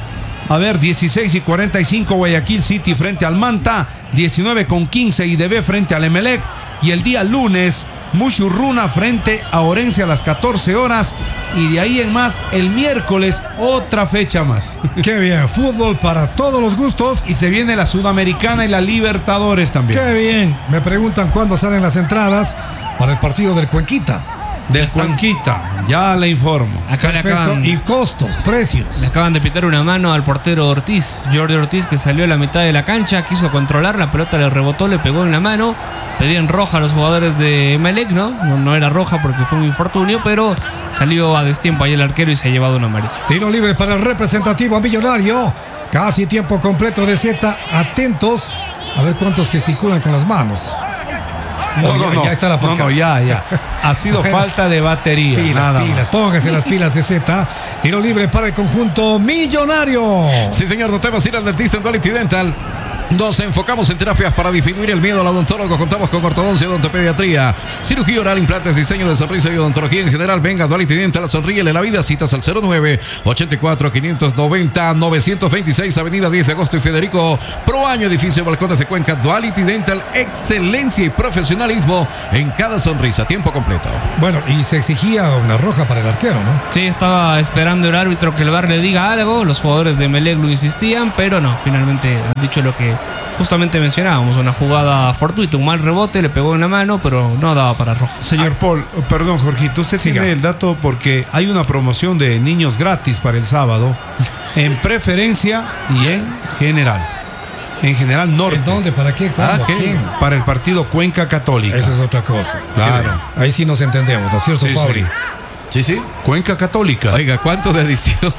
S3: A ver, dieciséis y cuarenta y cinco, Guayaquil City frente al Manta. diecinueve con quince, I D B frente al Emelec. Y el día lunes, Mushurruna frente a Orense a las catorce horas. Y de ahí en más, el miércoles, otra fecha más.
S1: Qué bien, fútbol para todos los gustos.
S3: Y se viene la Sudamericana y la Libertadores también.
S1: Qué bien. Me preguntan cuándo salen las entradas para el partido del Cuenquita.
S3: del
S4: están.
S3: Cuenquita. Ya le informo.
S4: Acá le
S1: Perfecto.
S4: acaban,
S1: Y costos, precios.
S4: le acaban de pitar una mano al portero Ortiz, Jordi Ortiz, que salió a la mitad de la cancha, quiso controlar, la pelota le rebotó, le pegó en la mano. Pedían roja a los jugadores de Emelec, ¿no? ¿no? No era roja porque fue un infortunio, pero salió a destiempo ahí el arquero y se ha llevado una amarilla.
S1: Tiro libre para el representativo Millonario. Casi tiempo completo de Z. Atentos. A ver cuántos gesticulan con las manos.
S3: No,
S1: Oh,
S3: no,
S1: ya,
S3: no,
S1: ya está la
S3: no,
S1: porca.
S3: no, ya, ya. Ha sido
S1: Bueno.
S3: falta de batería.
S1: Pilas,
S3: nada
S1: pilas.
S3: más.
S1: Póngase las pilas de Z. Tiro libre para el conjunto Millonario.
S5: Sí, señor, no temas ir al dentista en Duality Dental. Nos enfocamos en terapias para disminuir el miedo al odontólogo. Contamos con ortodoncia y odontopediatría, cirugía oral, implantes, diseño de sonrisa y odontología en general. Venga, Duality Dental, sonríele la vida. Citas al cero nueve ochenta y cuatro quinientos noventa novecientos veintiséis, Avenida diez de agosto y Federico Proaño, edificio Balcones de Cuenca. Duality Dental, excelencia y profesionalismo en cada sonrisa, tiempo completo.
S1: Bueno, y se exigía una roja para el arquero, ¿no?
S4: Sí, estaba esperando el árbitro que el V A R le diga algo. Los jugadores de Emelec lo insistían, pero no, finalmente han dicho lo que justamente mencionábamos, una jugada fortuita, un mal rebote, le pegó en la mano, pero no daba para roja.
S3: Señor Paul, perdón, Jorgito, usted
S1: Siga.
S3: tiene el dato porque hay una promoción de niños gratis para el sábado en preferencia y en general. En general norte.
S1: ¿En dónde? ¿Para qué? ¿Cómo?
S3: Ah, ¿qué?
S1: ¿Quién?
S3: Para el partido Cuenca Católica.
S1: Eso es otra cosa.
S3: Claro.
S1: Ahí sí nos entendemos, ¿no es cierto,
S3: Sí,
S1: Fabri?
S3: sí.
S5: Sí, sí.
S3: Cuenca Católica.
S5: Oiga, ¿cuánto de edición?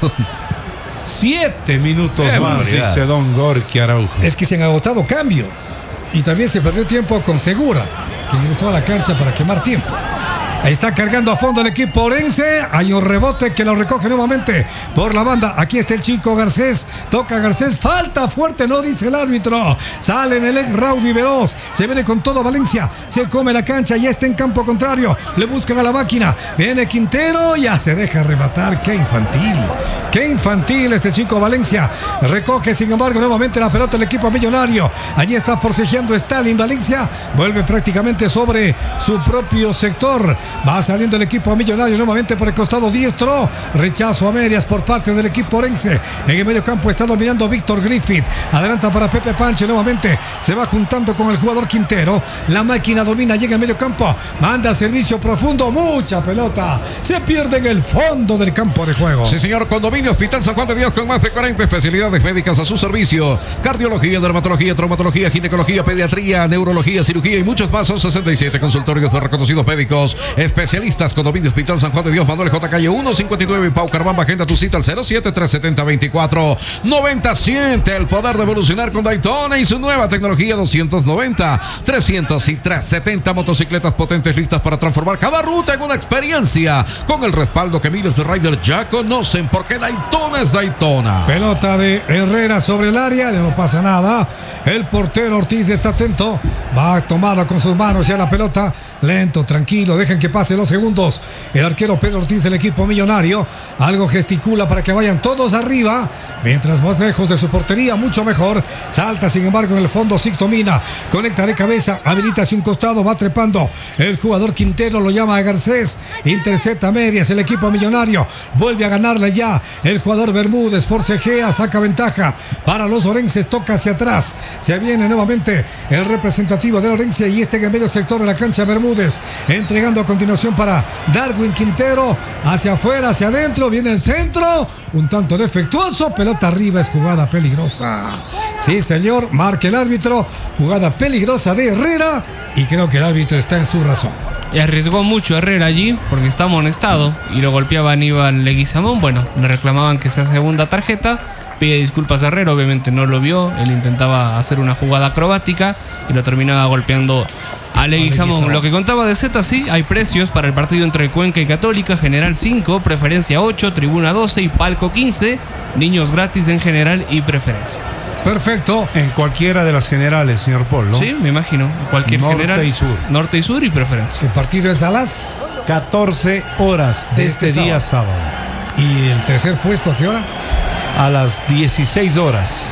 S3: Siete minutos
S5: Qué
S3: más,
S5: barbaridad.
S3: dice Don Gorky Araujo.
S1: Es que se han agotado cambios. Y también se perdió tiempo con Segura, que ingresó a la cancha para quemar tiempo. Ahí está cargando a fondo el equipo orense. Hay un rebote que lo recoge nuevamente por la banda. Aquí está el chico Garcés. Toca Garcés. Falta fuerte, no dice el árbitro. Sale Melec Raudo y veloz. Se viene con todo Valencia. Se come la cancha. Ya está en campo contrario. Le buscan a la máquina. Viene Quintero. Ya se deja arrebatar. Qué infantil. Qué infantil este chico Valencia. Recoge, sin embargo, nuevamente la pelota el equipo Millonario. Allí está forcejeando Stalin Valencia. Vuelve prácticamente sobre su propio sector. Va saliendo el equipo Millonario nuevamente por el costado diestro. Rechazo a medias por parte del equipo orense. En el medio campo está dominando Víctor Griffith. Adelanta para Pepe Pancho nuevamente. Se va juntando con el jugador Quintero. La máquina domina, llega en medio campo. Manda servicio profundo. Mucha pelota. Se pierde en el fondo del campo de juego.
S5: Sí, señor. Condominio Hospital San Juan de Dios con más de cuarenta especialidades médicas a su servicio. Cardiología, dermatología, traumatología, ginecología, pediatría, neurología, cirugía y muchos más. Son sesenta y siete consultorios de reconocidos médicos especialistas. Condominio Hospital San Juan de Dios, Manuel J. Calle ciento cincuenta y nueve, Pau Carvamba. Agenda tu cita al cero siete tres siete cero veinticuatro noventa. Siente el poder de evolucionar con Daytona y su nueva tecnología doscientos noventa, trescientos y trescientos setenta motocicletas potentes listas para transformar cada ruta en una experiencia con el respaldo que miles de riders ya conocen, porque Daytona es Daytona.
S1: Pelota de Herrera sobre el área, no pasa nada. El portero Ortiz está atento. Va a tomarla con sus manos ya la pelota. Lento, tranquilo, dejen que pase los segundos. El arquero Pedro Ortiz del equipo Millonario. Algo gesticula para que vayan todos arriba. Mientras más lejos de su portería, mucho mejor. Salta, sin embargo, en el fondo Sixto Mina. Conecta de cabeza, habilita hacia un costado, va trepando. El jugador Quintero lo llama a Garcés. Intercepta medias el equipo Millonario. Vuelve a ganarle ya el jugador Bermúdez. Forcejea, saca ventaja para los orenses. Toca hacia atrás. Se viene nuevamente el representativo del Orense y este en el medio sector de la cancha Bermúdez. Entregando a continuación para Darwin Quintero. Hacia afuera, hacia adentro. Viene el centro. Un tanto defectuoso. Pelota arriba, es jugada peligrosa. Sí, señor. Marca el árbitro. Jugada peligrosa de Herrera. Y creo que el árbitro está en su razón.
S4: Y arriesgó mucho Herrera allí porque está amonestado y lo golpeaba Aníbal Leguizamón. Bueno, le reclamaban que sea segunda tarjeta. Pide disculpas a Herrera, obviamente no lo vio. Él intentaba hacer una jugada acrobática y lo terminaba golpeando a Leguizamón. Lo que contaba de Z, sí, hay precios para el partido entre Cuenca y Católica. General cinco, preferencia ocho, tribuna doce y palco quince. Niños gratis en general y preferencia.
S1: Perfecto.
S3: En cualquiera de las generales, señor Paul, ¿no?
S4: Sí, me imagino. Cualquier
S3: Norte
S4: general.
S3: y sur.
S4: Norte y sur y preferencia.
S1: El partido es a las
S3: catorce horas de este,
S1: Este
S3: día sábado.
S1: ¿Y el tercer puesto a qué hora?
S3: A las dieciséis horas.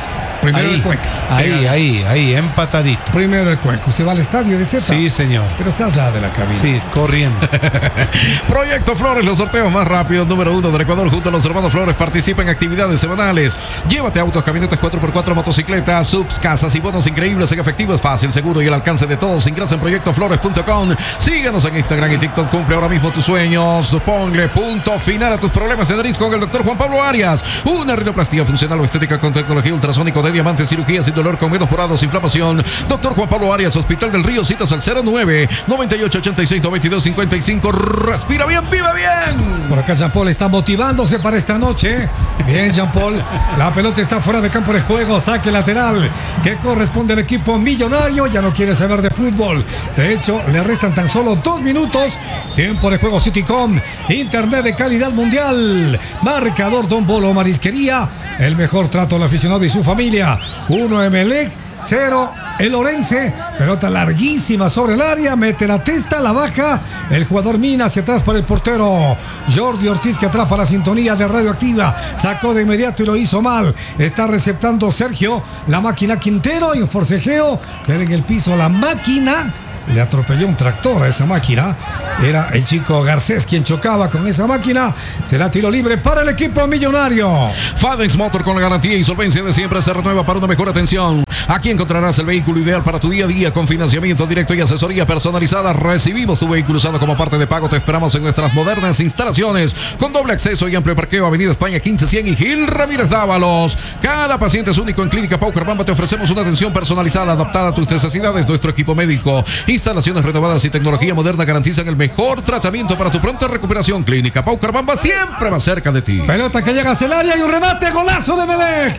S1: Primero
S3: ahí,
S1: el Cuenca.
S3: ahí,
S1: Venga.
S3: ahí, ahí, empatadito.
S1: Primero el Cuenca. Usted va al estadio de Z.
S3: Sí, señor.
S1: Pero saldrá de la cabina.
S3: Sí, corriendo.
S5: Proyecto Flores, los sorteos más rápidos, número uno del Ecuador, junto a los hermanos Flores, participa en actividades semanales. Llévate autos, camionetas cuatro por cuatro, motocicletas, subs, casas y bonos increíbles en efectivo, es fácil, seguro y al alcance de todos. Ingresa en proyecto flores punto com. Síguenos en Instagram y TikTok. Cumple ahora mismo tus sueños. Ponle punto final a tus problemas de nariz con el doctor Juan Pablo Arias. Una rinoplastia funcional o estética con tecnología ultrasónico de diamante, cirugía sin dolor, con menos porados, inflamación. Doctor Juan Pablo Arias, Hospital del Río, citas al cero nueve, noventa y ocho, ochenta y seis, noventa y dos, cincuenta y cinco. Respira bien, vive bien.
S1: Por acá Jean Paul está motivándose para esta noche. Bien, Jean Paul. La pelota está fuera de campo de juego. Saque lateral que corresponde al equipo millonario. Ya no quiere saber de fútbol. De hecho, le restan tan solo dos minutos. Tiempo de juego Citycom. Internet de calidad mundial. Marcador Don Bolo Marisquería. El mejor trato al aficionado y su familia. uno Emelec, cero el Orense. Pelota larguísima sobre el área. Mete la testa, la baja. El jugador Mina hacia atrás para el portero Jordi Ortiz, que atrapa la sintonía de Radioactiva. Sacó de inmediato y lo hizo mal. Está receptando Sergio. La máquina Quintero y un forcejeo. Queda en el piso la máquina. Le atropelló un tractor a esa máquina. Era el chico Garcés quien chocaba con esa máquina. Será tiro libre para el equipo millonario.
S5: Fadex Motor, con la garantía y solvencia de siempre, se renueva para una mejor atención. Aquí encontrarás el vehículo ideal para tu día a día, con financiamiento directo y asesoría personalizada. Recibimos tu vehículo usado como parte de pago. Te esperamos en nuestras modernas instalaciones con doble acceso y amplio parqueo. Avenida España quince cien y Gil Ramírez Dávalos. Cada paciente es único. En Clínica Paucarpamba te ofrecemos una atención personalizada adaptada a tus necesidades. Nuestro equipo médico, instalaciones renovadas y tecnología moderna garantizan el mejor tratamiento para tu pronta recuperación. Clínica Paucarpamba, siempre más cerca de ti.
S1: Pelota que llega hacia el área y un remate. Golazo de Emelec.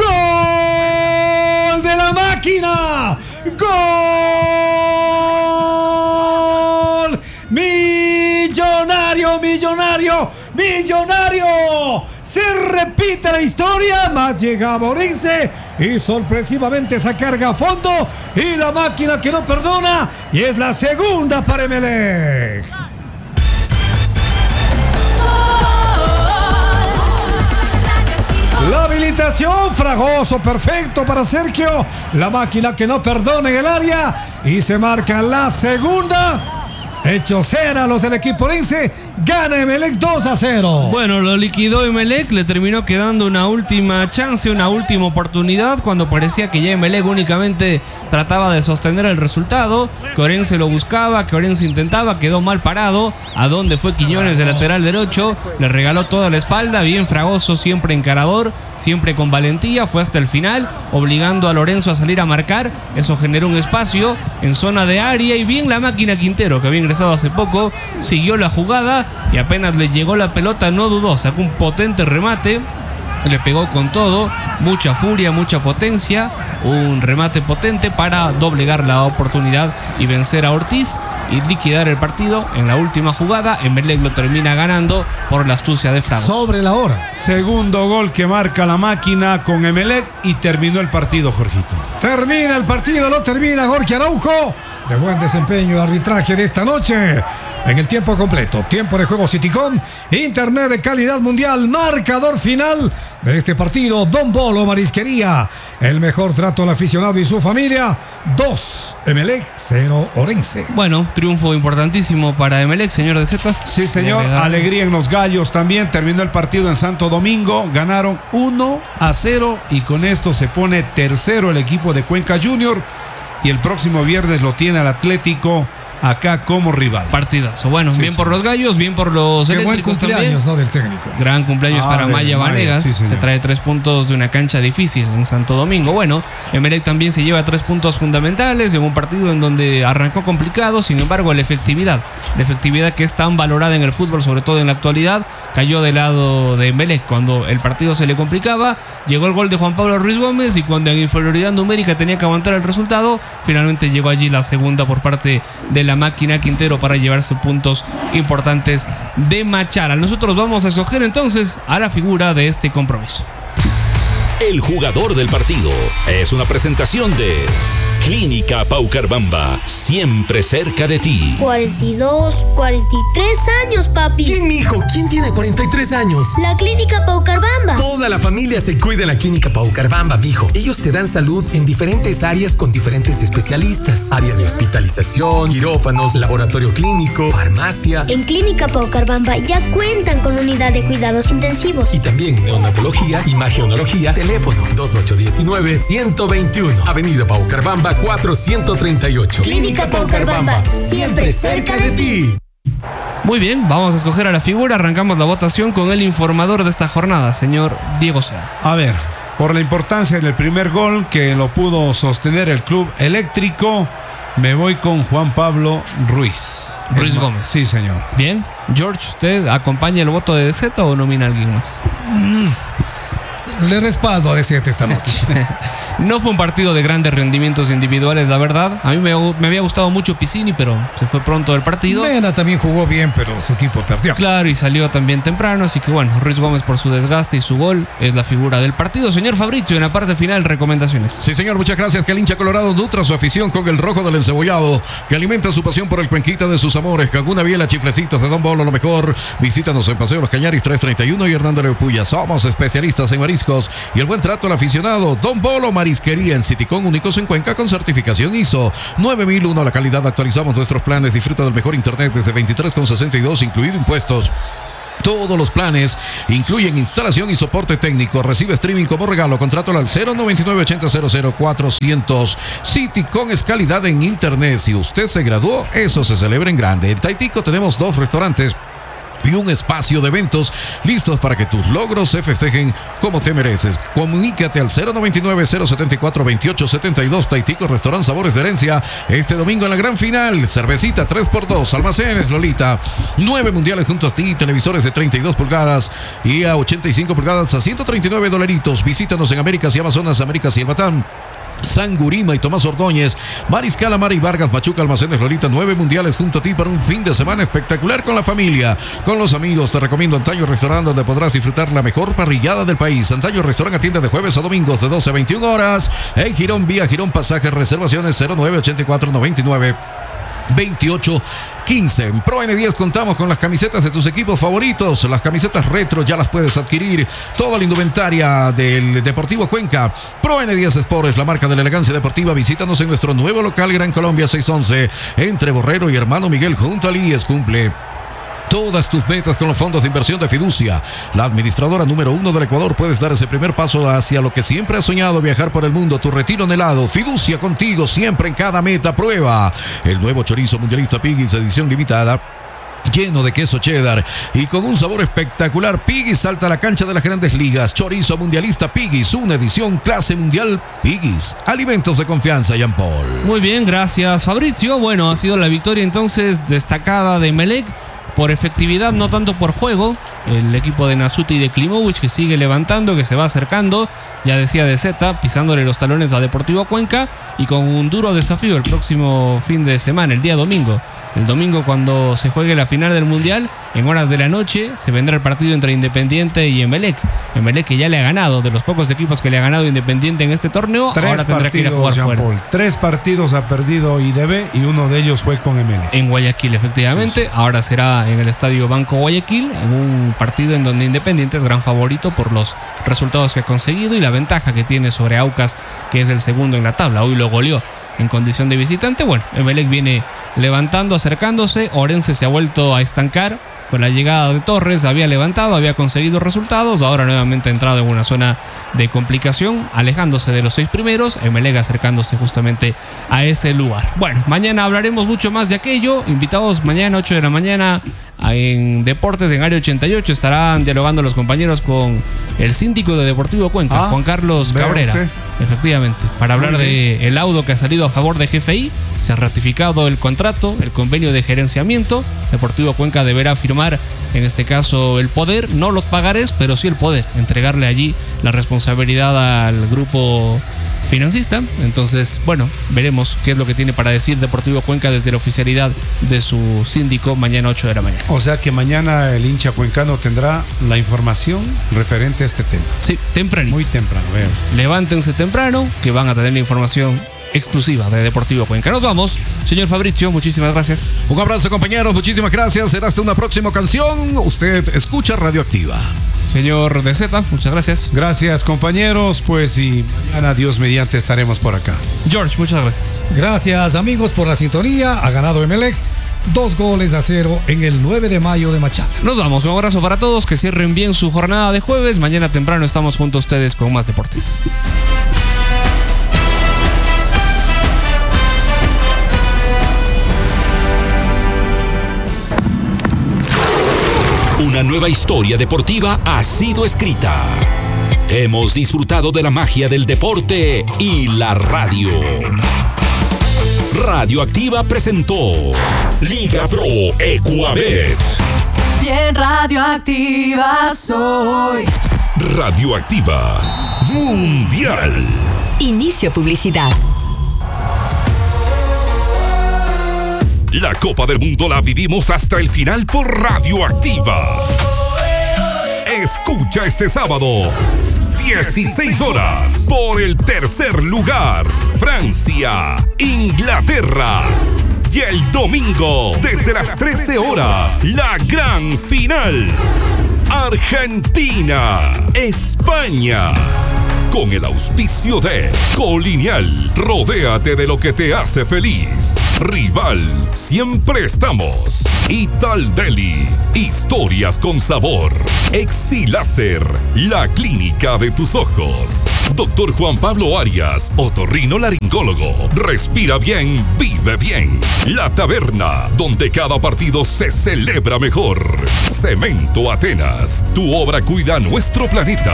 S1: ¡Gol de la máquina! ¡Gol! Millonario, millonario, millonario. Se repite la historia, más llega Orense y sorpresivamente esa carga a fondo y la máquina que no perdona, y es la segunda para Emelec. La habilitación, Fragoso, perfecto para Sergio. La máquina que no perdona en el área y se marca la segunda. Hecho cera los del equipo orense. Gana Emelec dos a cero.
S4: Bueno, lo liquidó Emelec, le terminó quedando una última chance, una última oportunidad, cuando parecía que ya Emelec únicamente trataba de sostener el resultado, que Orense lo buscaba, que Orense intentaba, quedó mal parado. A donde fue Quiñones de lateral derecho, le regaló toda la espalda, bien Fragoso, siempre encarador, siempre con valentía, fue hasta el final, obligando a Lorenzo a salir a marcar. Eso generó un espacio en zona de área y bien la máquina Quintero, que había ingresado hace poco, siguió la jugada y apenas le llegó la pelota no dudó, sacó un potente remate, le pegó con todo, mucha furia, mucha potencia, un remate potente para doblegar la oportunidad y vencer a Ortiz y liquidar el partido. En la última jugada Emelec lo termina ganando por la astucia de Fragoso.
S1: Sobre la hora.
S3: Segundo gol que marca la máquina con Emelec y terminó el partido, Jorgito.
S1: Termina el partido, lo termina Jorge Araujo. De buen desempeño de arbitraje de esta noche. En el tiempo completo, tiempo de juego Citycom, internet de calidad mundial, marcador final de este partido, Don Bolo Marisquería, el mejor trato al aficionado y su familia, dos Emelec, cero Orense.
S4: Bueno, triunfo importantísimo para Emelec, señor de Z.
S3: Sí, señor, alegría en los gallos también, terminó el partido en Santo Domingo, ganaron uno a cero y con esto se pone tercero el equipo de Cuenca Junior y el próximo viernes lo tiene al Atlético acá como rival.
S4: Partidazo. Bueno,
S3: Sí,
S4: bien
S3: sí.
S4: por los gallos, bien por los
S1: Qué buen
S4: eléctricos
S1: cumpleaños,
S4: también.
S1: ¿no? Del técnico.
S4: Gran cumpleaños
S3: Ah,
S4: para
S3: de
S4: Maya
S3: Maya,
S4: Vanegas.
S3: sí, señor.
S4: Se trae tres puntos de una cancha difícil en Santo Domingo. Bueno, Emelec también se lleva tres puntos fundamentales en un partido en donde arrancó complicado. Sin embargo, la efectividad, la efectividad que es tan valorada en el fútbol, sobre todo en la actualidad, cayó del lado de Emelec. Cuando el partido se le complicaba, llegó el gol de Juan Pablo Ruiz Gómez y cuando en inferioridad numérica tenía que aguantar el resultado, finalmente llegó allí la segunda por parte de la máquina Quintero para llevarse puntos importantes de Machala. Nosotros vamos a escoger entonces a la figura de este compromiso.
S6: El jugador del partido es una presentación de Clínica Paucarbamba, siempre cerca de ti.
S7: cuarenta y dos, cuarenta y tres años, papi.
S8: ¿Quién, mijo? ¿Quién tiene cuarenta y tres años?
S7: La Clínica Paucarbamba.
S8: Toda la familia se cuida en la Clínica Paucarbamba, mijo. Ellos te dan salud en diferentes áreas con diferentes especialistas. Área de hospitalización, quirófanos, laboratorio clínico, farmacia.
S7: En Clínica Paucarbamba ya cuentan con unidad de cuidados intensivos.
S8: Y también neonatología, imagenología, teléfono dos ocho uno nueve, uno dos uno. Avenida Paucarbamba cuatrocientos treinta y ocho.
S7: Clínica Paucarbamba, siempre cerca de ti.
S4: Muy bien, vamos a escoger a la figura. Arrancamos la votación con el informador de esta jornada, señor Diego Sola.
S3: A ver, por la importancia del primer gol que lo pudo sostener el Club Eléctrico, me voy con Juan Pablo Ruiz.
S4: Ruiz
S3: El,
S4: Gómez.
S3: Sí, señor.
S4: Bien, George, ¿usted acompaña el voto de D Z o nomina a alguien más?
S1: Mm. Le respaldo a D Z esta noche.
S4: No fue un partido de grandes rendimientos individuales, la verdad. A mí me, me había gustado mucho Piscini, pero se fue pronto del partido.
S1: Mena también jugó bien, pero su equipo perdió.
S4: Claro, y salió también temprano, así que bueno, Ruiz Gómez por su desgaste y su gol es la figura del partido. Señor Fabrizio, en la parte final, recomendaciones.
S5: Sí, señor, muchas gracias. Que el hincha colorado nutra su afición con el rojo del encebollado, que alimenta su pasión por el cuenquita de sus amores. Caguna Biela, chiflecitos de Don Bolo, lo mejor. Visítanos en Paseo Los Cañaris trescientos treinta y uno y Hernando Leopuya. Somos especialistas en mariscos y el buen trato al aficionado. Don Bolo Marisquería en Citicón, únicos en Cuenca con certificación I S O nueve mil uno. La calidad, actualizamos nuestros planes. Disfruta del mejor internet desde veintitrés con sesenta y dos, incluido impuestos. Todos los planes incluyen instalación y soporte técnico. Recibe streaming como regalo. Contrátalo al cero noventa y nueve ochenta cero cero cuatrocientos. Citicón es calidad en internet. Si usted se graduó, eso se celebra en grande. En Taitico tenemos dos restaurantes y un espacio de eventos listos para que tus logros se festejen como te mereces. Comunícate al cero noventa y nueve cero setenta y cuatro veintiocho setenta y dos. Taitico Restaurant Sabores de Herencia. Este domingo en la gran final. Cervecita tres por dos. Almacenes Lolita. Nueve mundiales junto a ti. Televisores de treinta y dos pulgadas y a ochenta y cinco pulgadas a ciento treinta y nueve dolaritos. Visítanos en Américas y Amazonas, Américas y El Batán. Sangurima y Tomás Ordóñez, Mariscal Amara y Vargas, Machuca, Almacenes Lolita, nueve mundiales junto a ti para un fin de semana espectacular con la familia, con los amigos. Te recomiendo Antaño Restaurant, donde podrás disfrutar la mejor parrillada del país. Antaño Restaurant atiende de jueves a domingos de doce a veintiuna horas. En Girón, vía Girón Pasajes, reservaciones cero nueve ochenta y cuatro noventa y nueve veintiocho quince. En Pro N diez contamos con las camisetas de tus equipos favoritos. Las camisetas retro ya las puedes adquirir. Toda la indumentaria del Deportivo Cuenca. Pro N diez Sports, la marca de la elegancia deportiva. Visítanos en nuestro nuevo local Gran Colombia seiscientos once. Entre Borrero y Hermano Miguel junto al I E S. Cumple todas tus metas con los fondos de inversión de Fiducia, la administradora número uno del Ecuador. Puedes dar ese primer paso hacia lo que siempre has soñado, viajar por el mundo. Tu retiro anhelado. Fiducia contigo siempre en cada meta. Prueba el nuevo chorizo mundialista Piggy's edición limitada, lleno de queso cheddar y con un sabor espectacular. Piggy's salta a la cancha de las grandes ligas. Chorizo mundialista Piggy's, una edición clase mundial. Piggy's, alimentos de confianza. Jean Paul.
S4: Muy bien, gracias Fabrizio. Bueno, ha sido la victoria entonces destacada de Emelec. Por efectividad, no tanto por juego. El equipo de Nasuti y de Klimovic, que sigue levantando, que se va acercando. Ya decía D Z, pisándole los talones a Deportivo Cuenca. Y con un duro desafío el próximo fin de semana, el día domingo. El domingo, cuando se juegue la final del Mundial, en horas de la noche, se vendrá el partido entre Independiente y Emelec. Emelec, que ya le ha ganado, de los pocos equipos que le ha ganado Independiente en este torneo.
S3: Tres
S4: ahora tendrá que ir a jugar fuera.
S3: Paul. Tres partidos ha perdido I D B y uno de ellos fue con Emelec.
S4: En Guayaquil, efectivamente. Sí, sí. Ahora será en el Estadio Banco Guayaquil, en un partido en donde Independiente es gran favorito por los resultados que ha conseguido y la ventaja que tiene sobre Aucas, que es el segundo en la tabla. Hoy lo goleó en condición de visitante. Bueno, Emelec viene levantando, acercándose. Orense se ha vuelto a estancar con la llegada de Torres. Había levantado, había conseguido resultados. Ahora nuevamente ha entrado en una zona de complicación, alejándose de los seis primeros. Emelec acercándose justamente a ese lugar. Bueno, mañana hablaremos mucho más de aquello. Invitados mañana, ocho de la mañana, en Deportes en Área ochenta y ocho. Estarán dialogando los compañeros con el síndico de Deportivo Cuenca, ah, Juan Carlos Cabrera. Usted. Efectivamente, para hablar del laudo que ha salido a favor de G F I. Se ha ratificado el contrato, el convenio de gerenciamiento. Deportivo Cuenca deberá firmar, en este caso, el poder, no los pagarés, pero sí el poder, entregarle allí la responsabilidad al grupo financista. Entonces, bueno, veremos qué es lo que tiene para decir Deportivo Cuenca desde la oficialidad de su síndico mañana ocho de la mañana.
S3: O sea que mañana el hincha cuencano tendrá la información referente a este tema.
S4: Sí, temprano.
S3: Muy temprano, vea usted.
S4: Levántense temprano, que van a tener la información exclusiva de Deportivo Cuenca. Nos vamos, señor Fabrizio, muchísimas gracias.
S5: Un abrazo, compañeros, muchísimas gracias. Será hasta una próxima canción. Usted escucha Radioactiva.
S4: Señor De Zeta, muchas gracias.
S3: Gracias, compañeros. Pues y mañana, Dios mediante, estaremos por acá.
S4: George, muchas gracias.
S1: Gracias, amigos, por la sintonía. Ha ganado Emelec dos goles a cero en el nueve de mayo de Machala.
S4: Nos vamos, un abrazo para todos, que cierren bien su jornada de jueves. Mañana temprano estamos junto a ustedes con más deportes.
S6: Una nueva historia deportiva ha sido escrita. Hemos disfrutado de la magia del deporte y la radio. Radioactiva presentó Liga Pro Ecuabet.
S2: Bien radioactiva soy.
S6: Radioactiva Mundial.
S9: Inicio publicidad.
S6: La Copa del Mundo la vivimos hasta el final por Radioactiva. Escucha este sábado, dieciséis horas, por el tercer lugar, Francia, Inglaterra. Y el domingo, desde las trece horas, la gran final, Argentina, España. Con el auspicio de Colonial, rodéate de lo que te hace feliz. Rival, siempre estamos. Ital Deli, historias con sabor. Exiláser, la clínica de tus ojos. Doctor Juan Pablo Arias, otorrinolaringólogo. Respira bien, vive bien. La Taberna, donde cada partido se celebra mejor. Cemento Atenas, tu obra cuida nuestro planeta.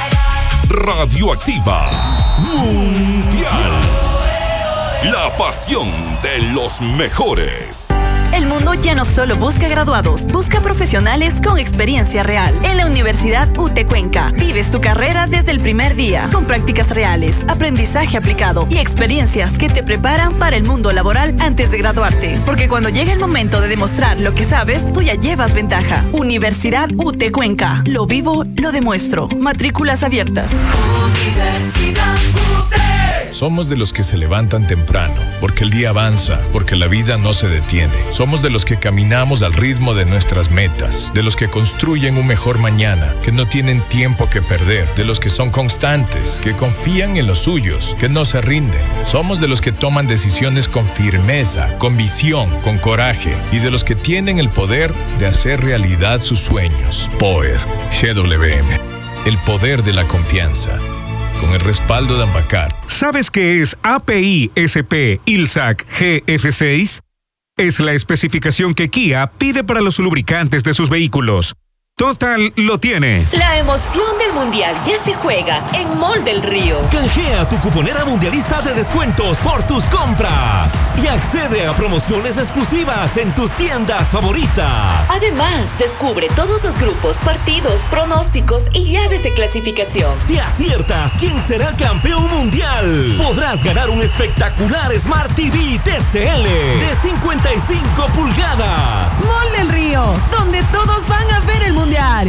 S6: Radioactiva Mundial. La pasión de los mejores.
S9: El mundo ya no solo busca graduados, busca profesionales con experiencia real. En la Universidad U T Cuenca, vives tu carrera desde el primer día, con prácticas reales, aprendizaje aplicado y experiencias que te preparan para el mundo laboral antes de graduarte. Porque cuando llega el momento de demostrar lo que sabes, tú ya llevas ventaja. Universidad U T Cuenca. Lo vivo, lo demuestro. Matrículas abiertas.
S2: Universidad U T.
S10: Somos de los que se levantan temprano, porque el día avanza, porque la vida no se detiene. Somos de los que caminamos al ritmo de nuestras metas, de los que construyen un mejor mañana, que no tienen tiempo que perder, de los que son constantes, que confían en los suyos, que no se rinden. Somos de los que toman decisiones con firmeza, con visión, con coraje, y de los que tienen el poder de hacer realidad sus sueños. Power, G W M, el poder de la confianza. Con el respaldo de Ambacar.
S11: ¿Sabes qué es A P I S P I L S A C G F seis? Es la especificación que Kia pide para los lubricantes de sus vehículos. Total lo tiene.
S12: La emoción del Mundial ya se juega en Mall del Río.
S13: Canjea tu cuponera mundialista de descuentos por tus compras y accede a promociones exclusivas en tus tiendas favoritas.
S12: Además, descubre todos los grupos, partidos, pronósticos y llaves de clasificación.
S13: Si aciertas quién será campeón mundial, podrás ganar un espectacular Smart T V T C L de cincuenta y cinco pulgadas.
S14: Mall del Río, donde todos van a ver el Mundial.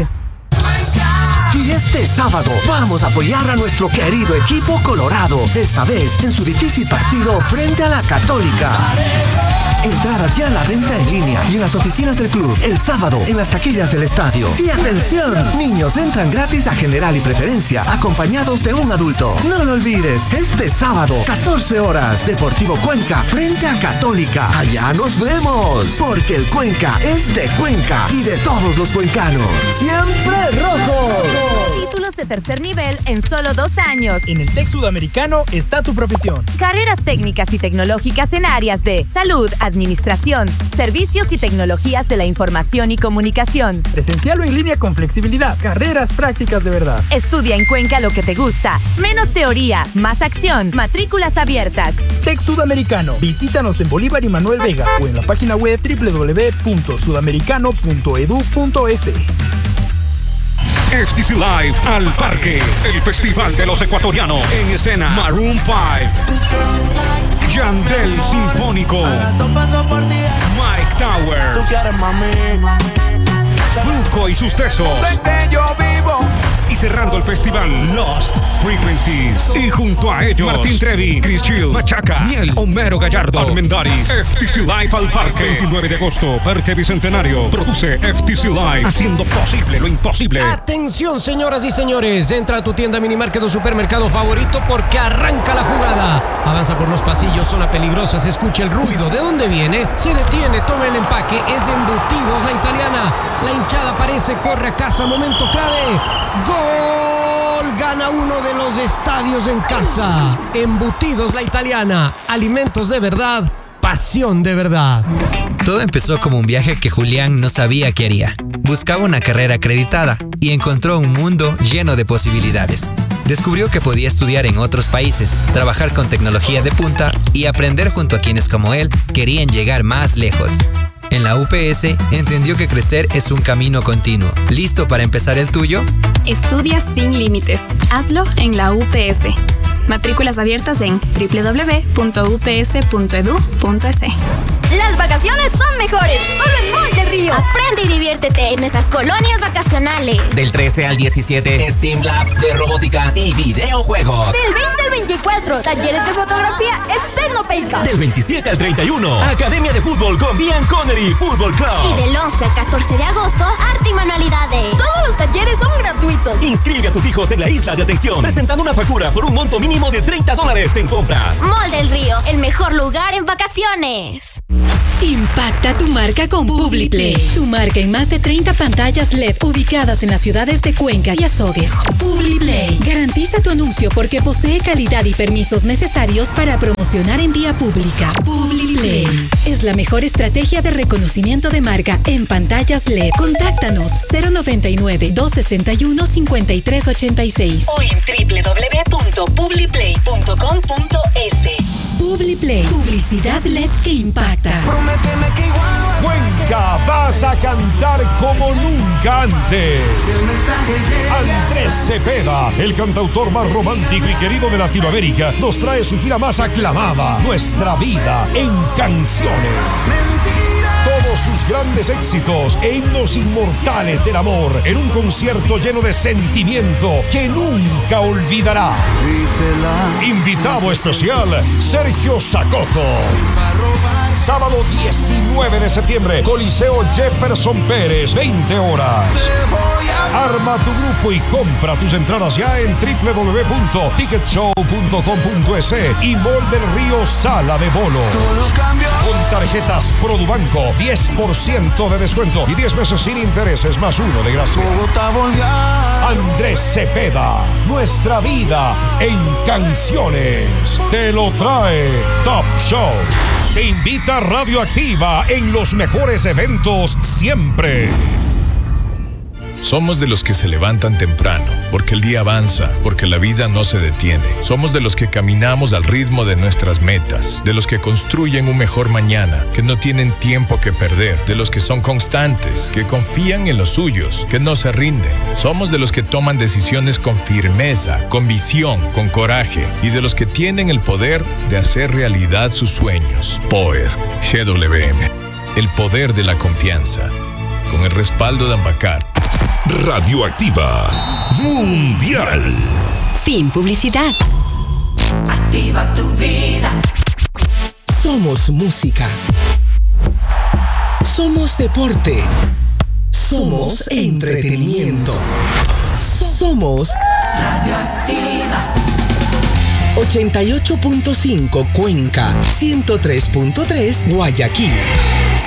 S15: Y este sábado vamos a apoyar a nuestro querido equipo colorado, esta vez en su difícil partido frente a la Católica. Entradas ya a la venta en línea y en las oficinas del club el sábado en las taquillas del estadio. Y atención, niños entran gratis a general y preferencia, acompañados de un adulto. No lo olvides, este sábado, catorce horas, Deportivo Cuenca frente a Católica. Allá nos vemos, porque el Cuenca es de Cuenca y de todos los cuencanos. ¡Siempre rojos!
S16: Títulos de tercer nivel en solo dos años.
S17: En el Tec Sudamericano está tu profesión.
S16: Carreras técnicas y tecnológicas en áreas de salud, administración, servicios y tecnologías de la información y comunicación.
S17: Presencial o en línea con flexibilidad. Carreras prácticas de verdad.
S16: Estudia en Cuenca lo que te gusta. Menos teoría, más acción. Matrículas abiertas.
S17: Tec Sudamericano. Visítanos en Bolívar y Manuel Vega o en la página web doble u doble u doble u punto sudamericano punto edu punto es.
S18: F T C Live al Parque, el festival de los ecuatorianos. En escena, Maroon five, Yandel Sinfónico, Mike Towers, Fruco y sus tesos.
S19: yo vivo.
S18: Y cerrando el festival, Lost Frequencies. Y junto a ellos, Martín Trevi, Chris Chill, Machaca, Miel, Homero Gallardo, Armendaris, F T C Live al Parque. veintinueve de agosto, Parque Bicentenario. Produce F T C Live, haciendo posible lo imposible.
S20: Atención, señoras y señores. Entra a tu tienda Minimarket o supermercado favorito porque arranca la jugada. Avanza por los pasillos, zona peligrosa, se escucha el ruido. ¿De dónde viene? Se detiene, toma el empaque. Es Embutidos La Italiana. La hinchada aparece, corre a casa, momento clave. ¡Gol! Gana uno de los estadios en casa. Embutidos La Italiana. Alimentos de verdad, pasión de verdad.
S21: Todo empezó como un viaje que Julián no sabía qué haría. Buscaba una carrera acreditada y encontró un mundo lleno de posibilidades. Descubrió que podía estudiar en otros países, trabajar con tecnología de punta y aprender junto a quienes como él querían llegar más lejos. En la U P S entendió que crecer es un camino continuo. ¿Listo para empezar el tuyo?
S22: Estudia sin límites. Hazlo en la U P S. Matrículas abiertas en doble u doble u doble u punto u p s punto e d u punto e s.
S2: Las vacaciones son mejores, solo en Mall del Río. Aprende y diviértete en nuestras colonias vacacionales.
S23: Del trece al diecisiete, Steam Lab de robótica y videojuegos.
S2: Del veinte al veinticuatro, talleres de fotografía Estenopeica.
S13: Del veintisiete al treinta y uno, Academia de Fútbol con Ian Connery Fútbol Club.
S2: Y del once al catorce de agosto, arte y manualidades. Todos los talleres son gratuitos.
S13: Inscribe a tus hijos en la isla de atención, presentando una factura por un monto mínimo de treinta dólares en compras.
S2: Mall del Río, el mejor lugar en vacaciones.
S24: Impacta tu marca con Publiplay. Tu marca en más de treinta pantallas L E D ubicadas en las ciudades de Cuenca y Azogues. Publiplay. Garantiza tu anuncio porque posee calidad y permisos necesarios para promocionar en vía pública. Publiplay. Es la mejor estrategia de reconocimiento de marca en pantallas L E D. Contáctanos cero noventa y nueve, doscientos sesenta y uno, cincuenta y tres ochenta y seis
S9: o en doble u doble u doble u punto publiplay punto com punto es.
S24: Publiplay. Publicidad L E D que impacta.
S25: Cuenca, vas a cantar como nunca antes. Andrés Cepeda, el cantautor más romántico y querido de Latinoamérica, nos trae su gira más aclamada, Nuestra Vida en Canciones. Todos sus grandes éxitos e himnos inmortales del amor en un concierto lleno de sentimiento que nunca olvidará. Invitado especial, Sergio Sacoto. Sábado diecinueve de septiembre, Coliseo Jefferson Pérez, veinte horas. Arma tu grupo y compra tus entradas ya en doble u doble u doble u punto ticket show punto com punto es y Mall del Río Sala de Bolo. Con tarjetas Produbanco, diez por ciento de descuento y diez meses sin intereses más uno de gracia. Andrés Cepeda, Nuestra Vida en Canciones. Te lo trae Top Show. Te invita Radioactiva en los mejores eventos siempre.
S10: Somos de los que se levantan temprano, porque el día avanza, porque la vida no se detiene. Somos de los que caminamos al ritmo de nuestras metas, de los que construyen un mejor mañana, que no tienen tiempo que perder, de los que son constantes, que confían en los suyos, que no se rinden. Somos de los que toman decisiones con firmeza, con visión, con coraje, y de los que tienen el poder de hacer realidad sus sueños. Power, G W M, el poder de la confianza, con el respaldo de Ambacar.
S6: Radioactiva Mundial.
S9: Fin publicidad.
S26: Activa tu vida.
S8: Somos música. Somos deporte. Somos entretenimiento. Somos
S26: Radioactiva.
S8: ochenta y ocho punto cinco Cuenca, ciento tres punto tres Guayaquil.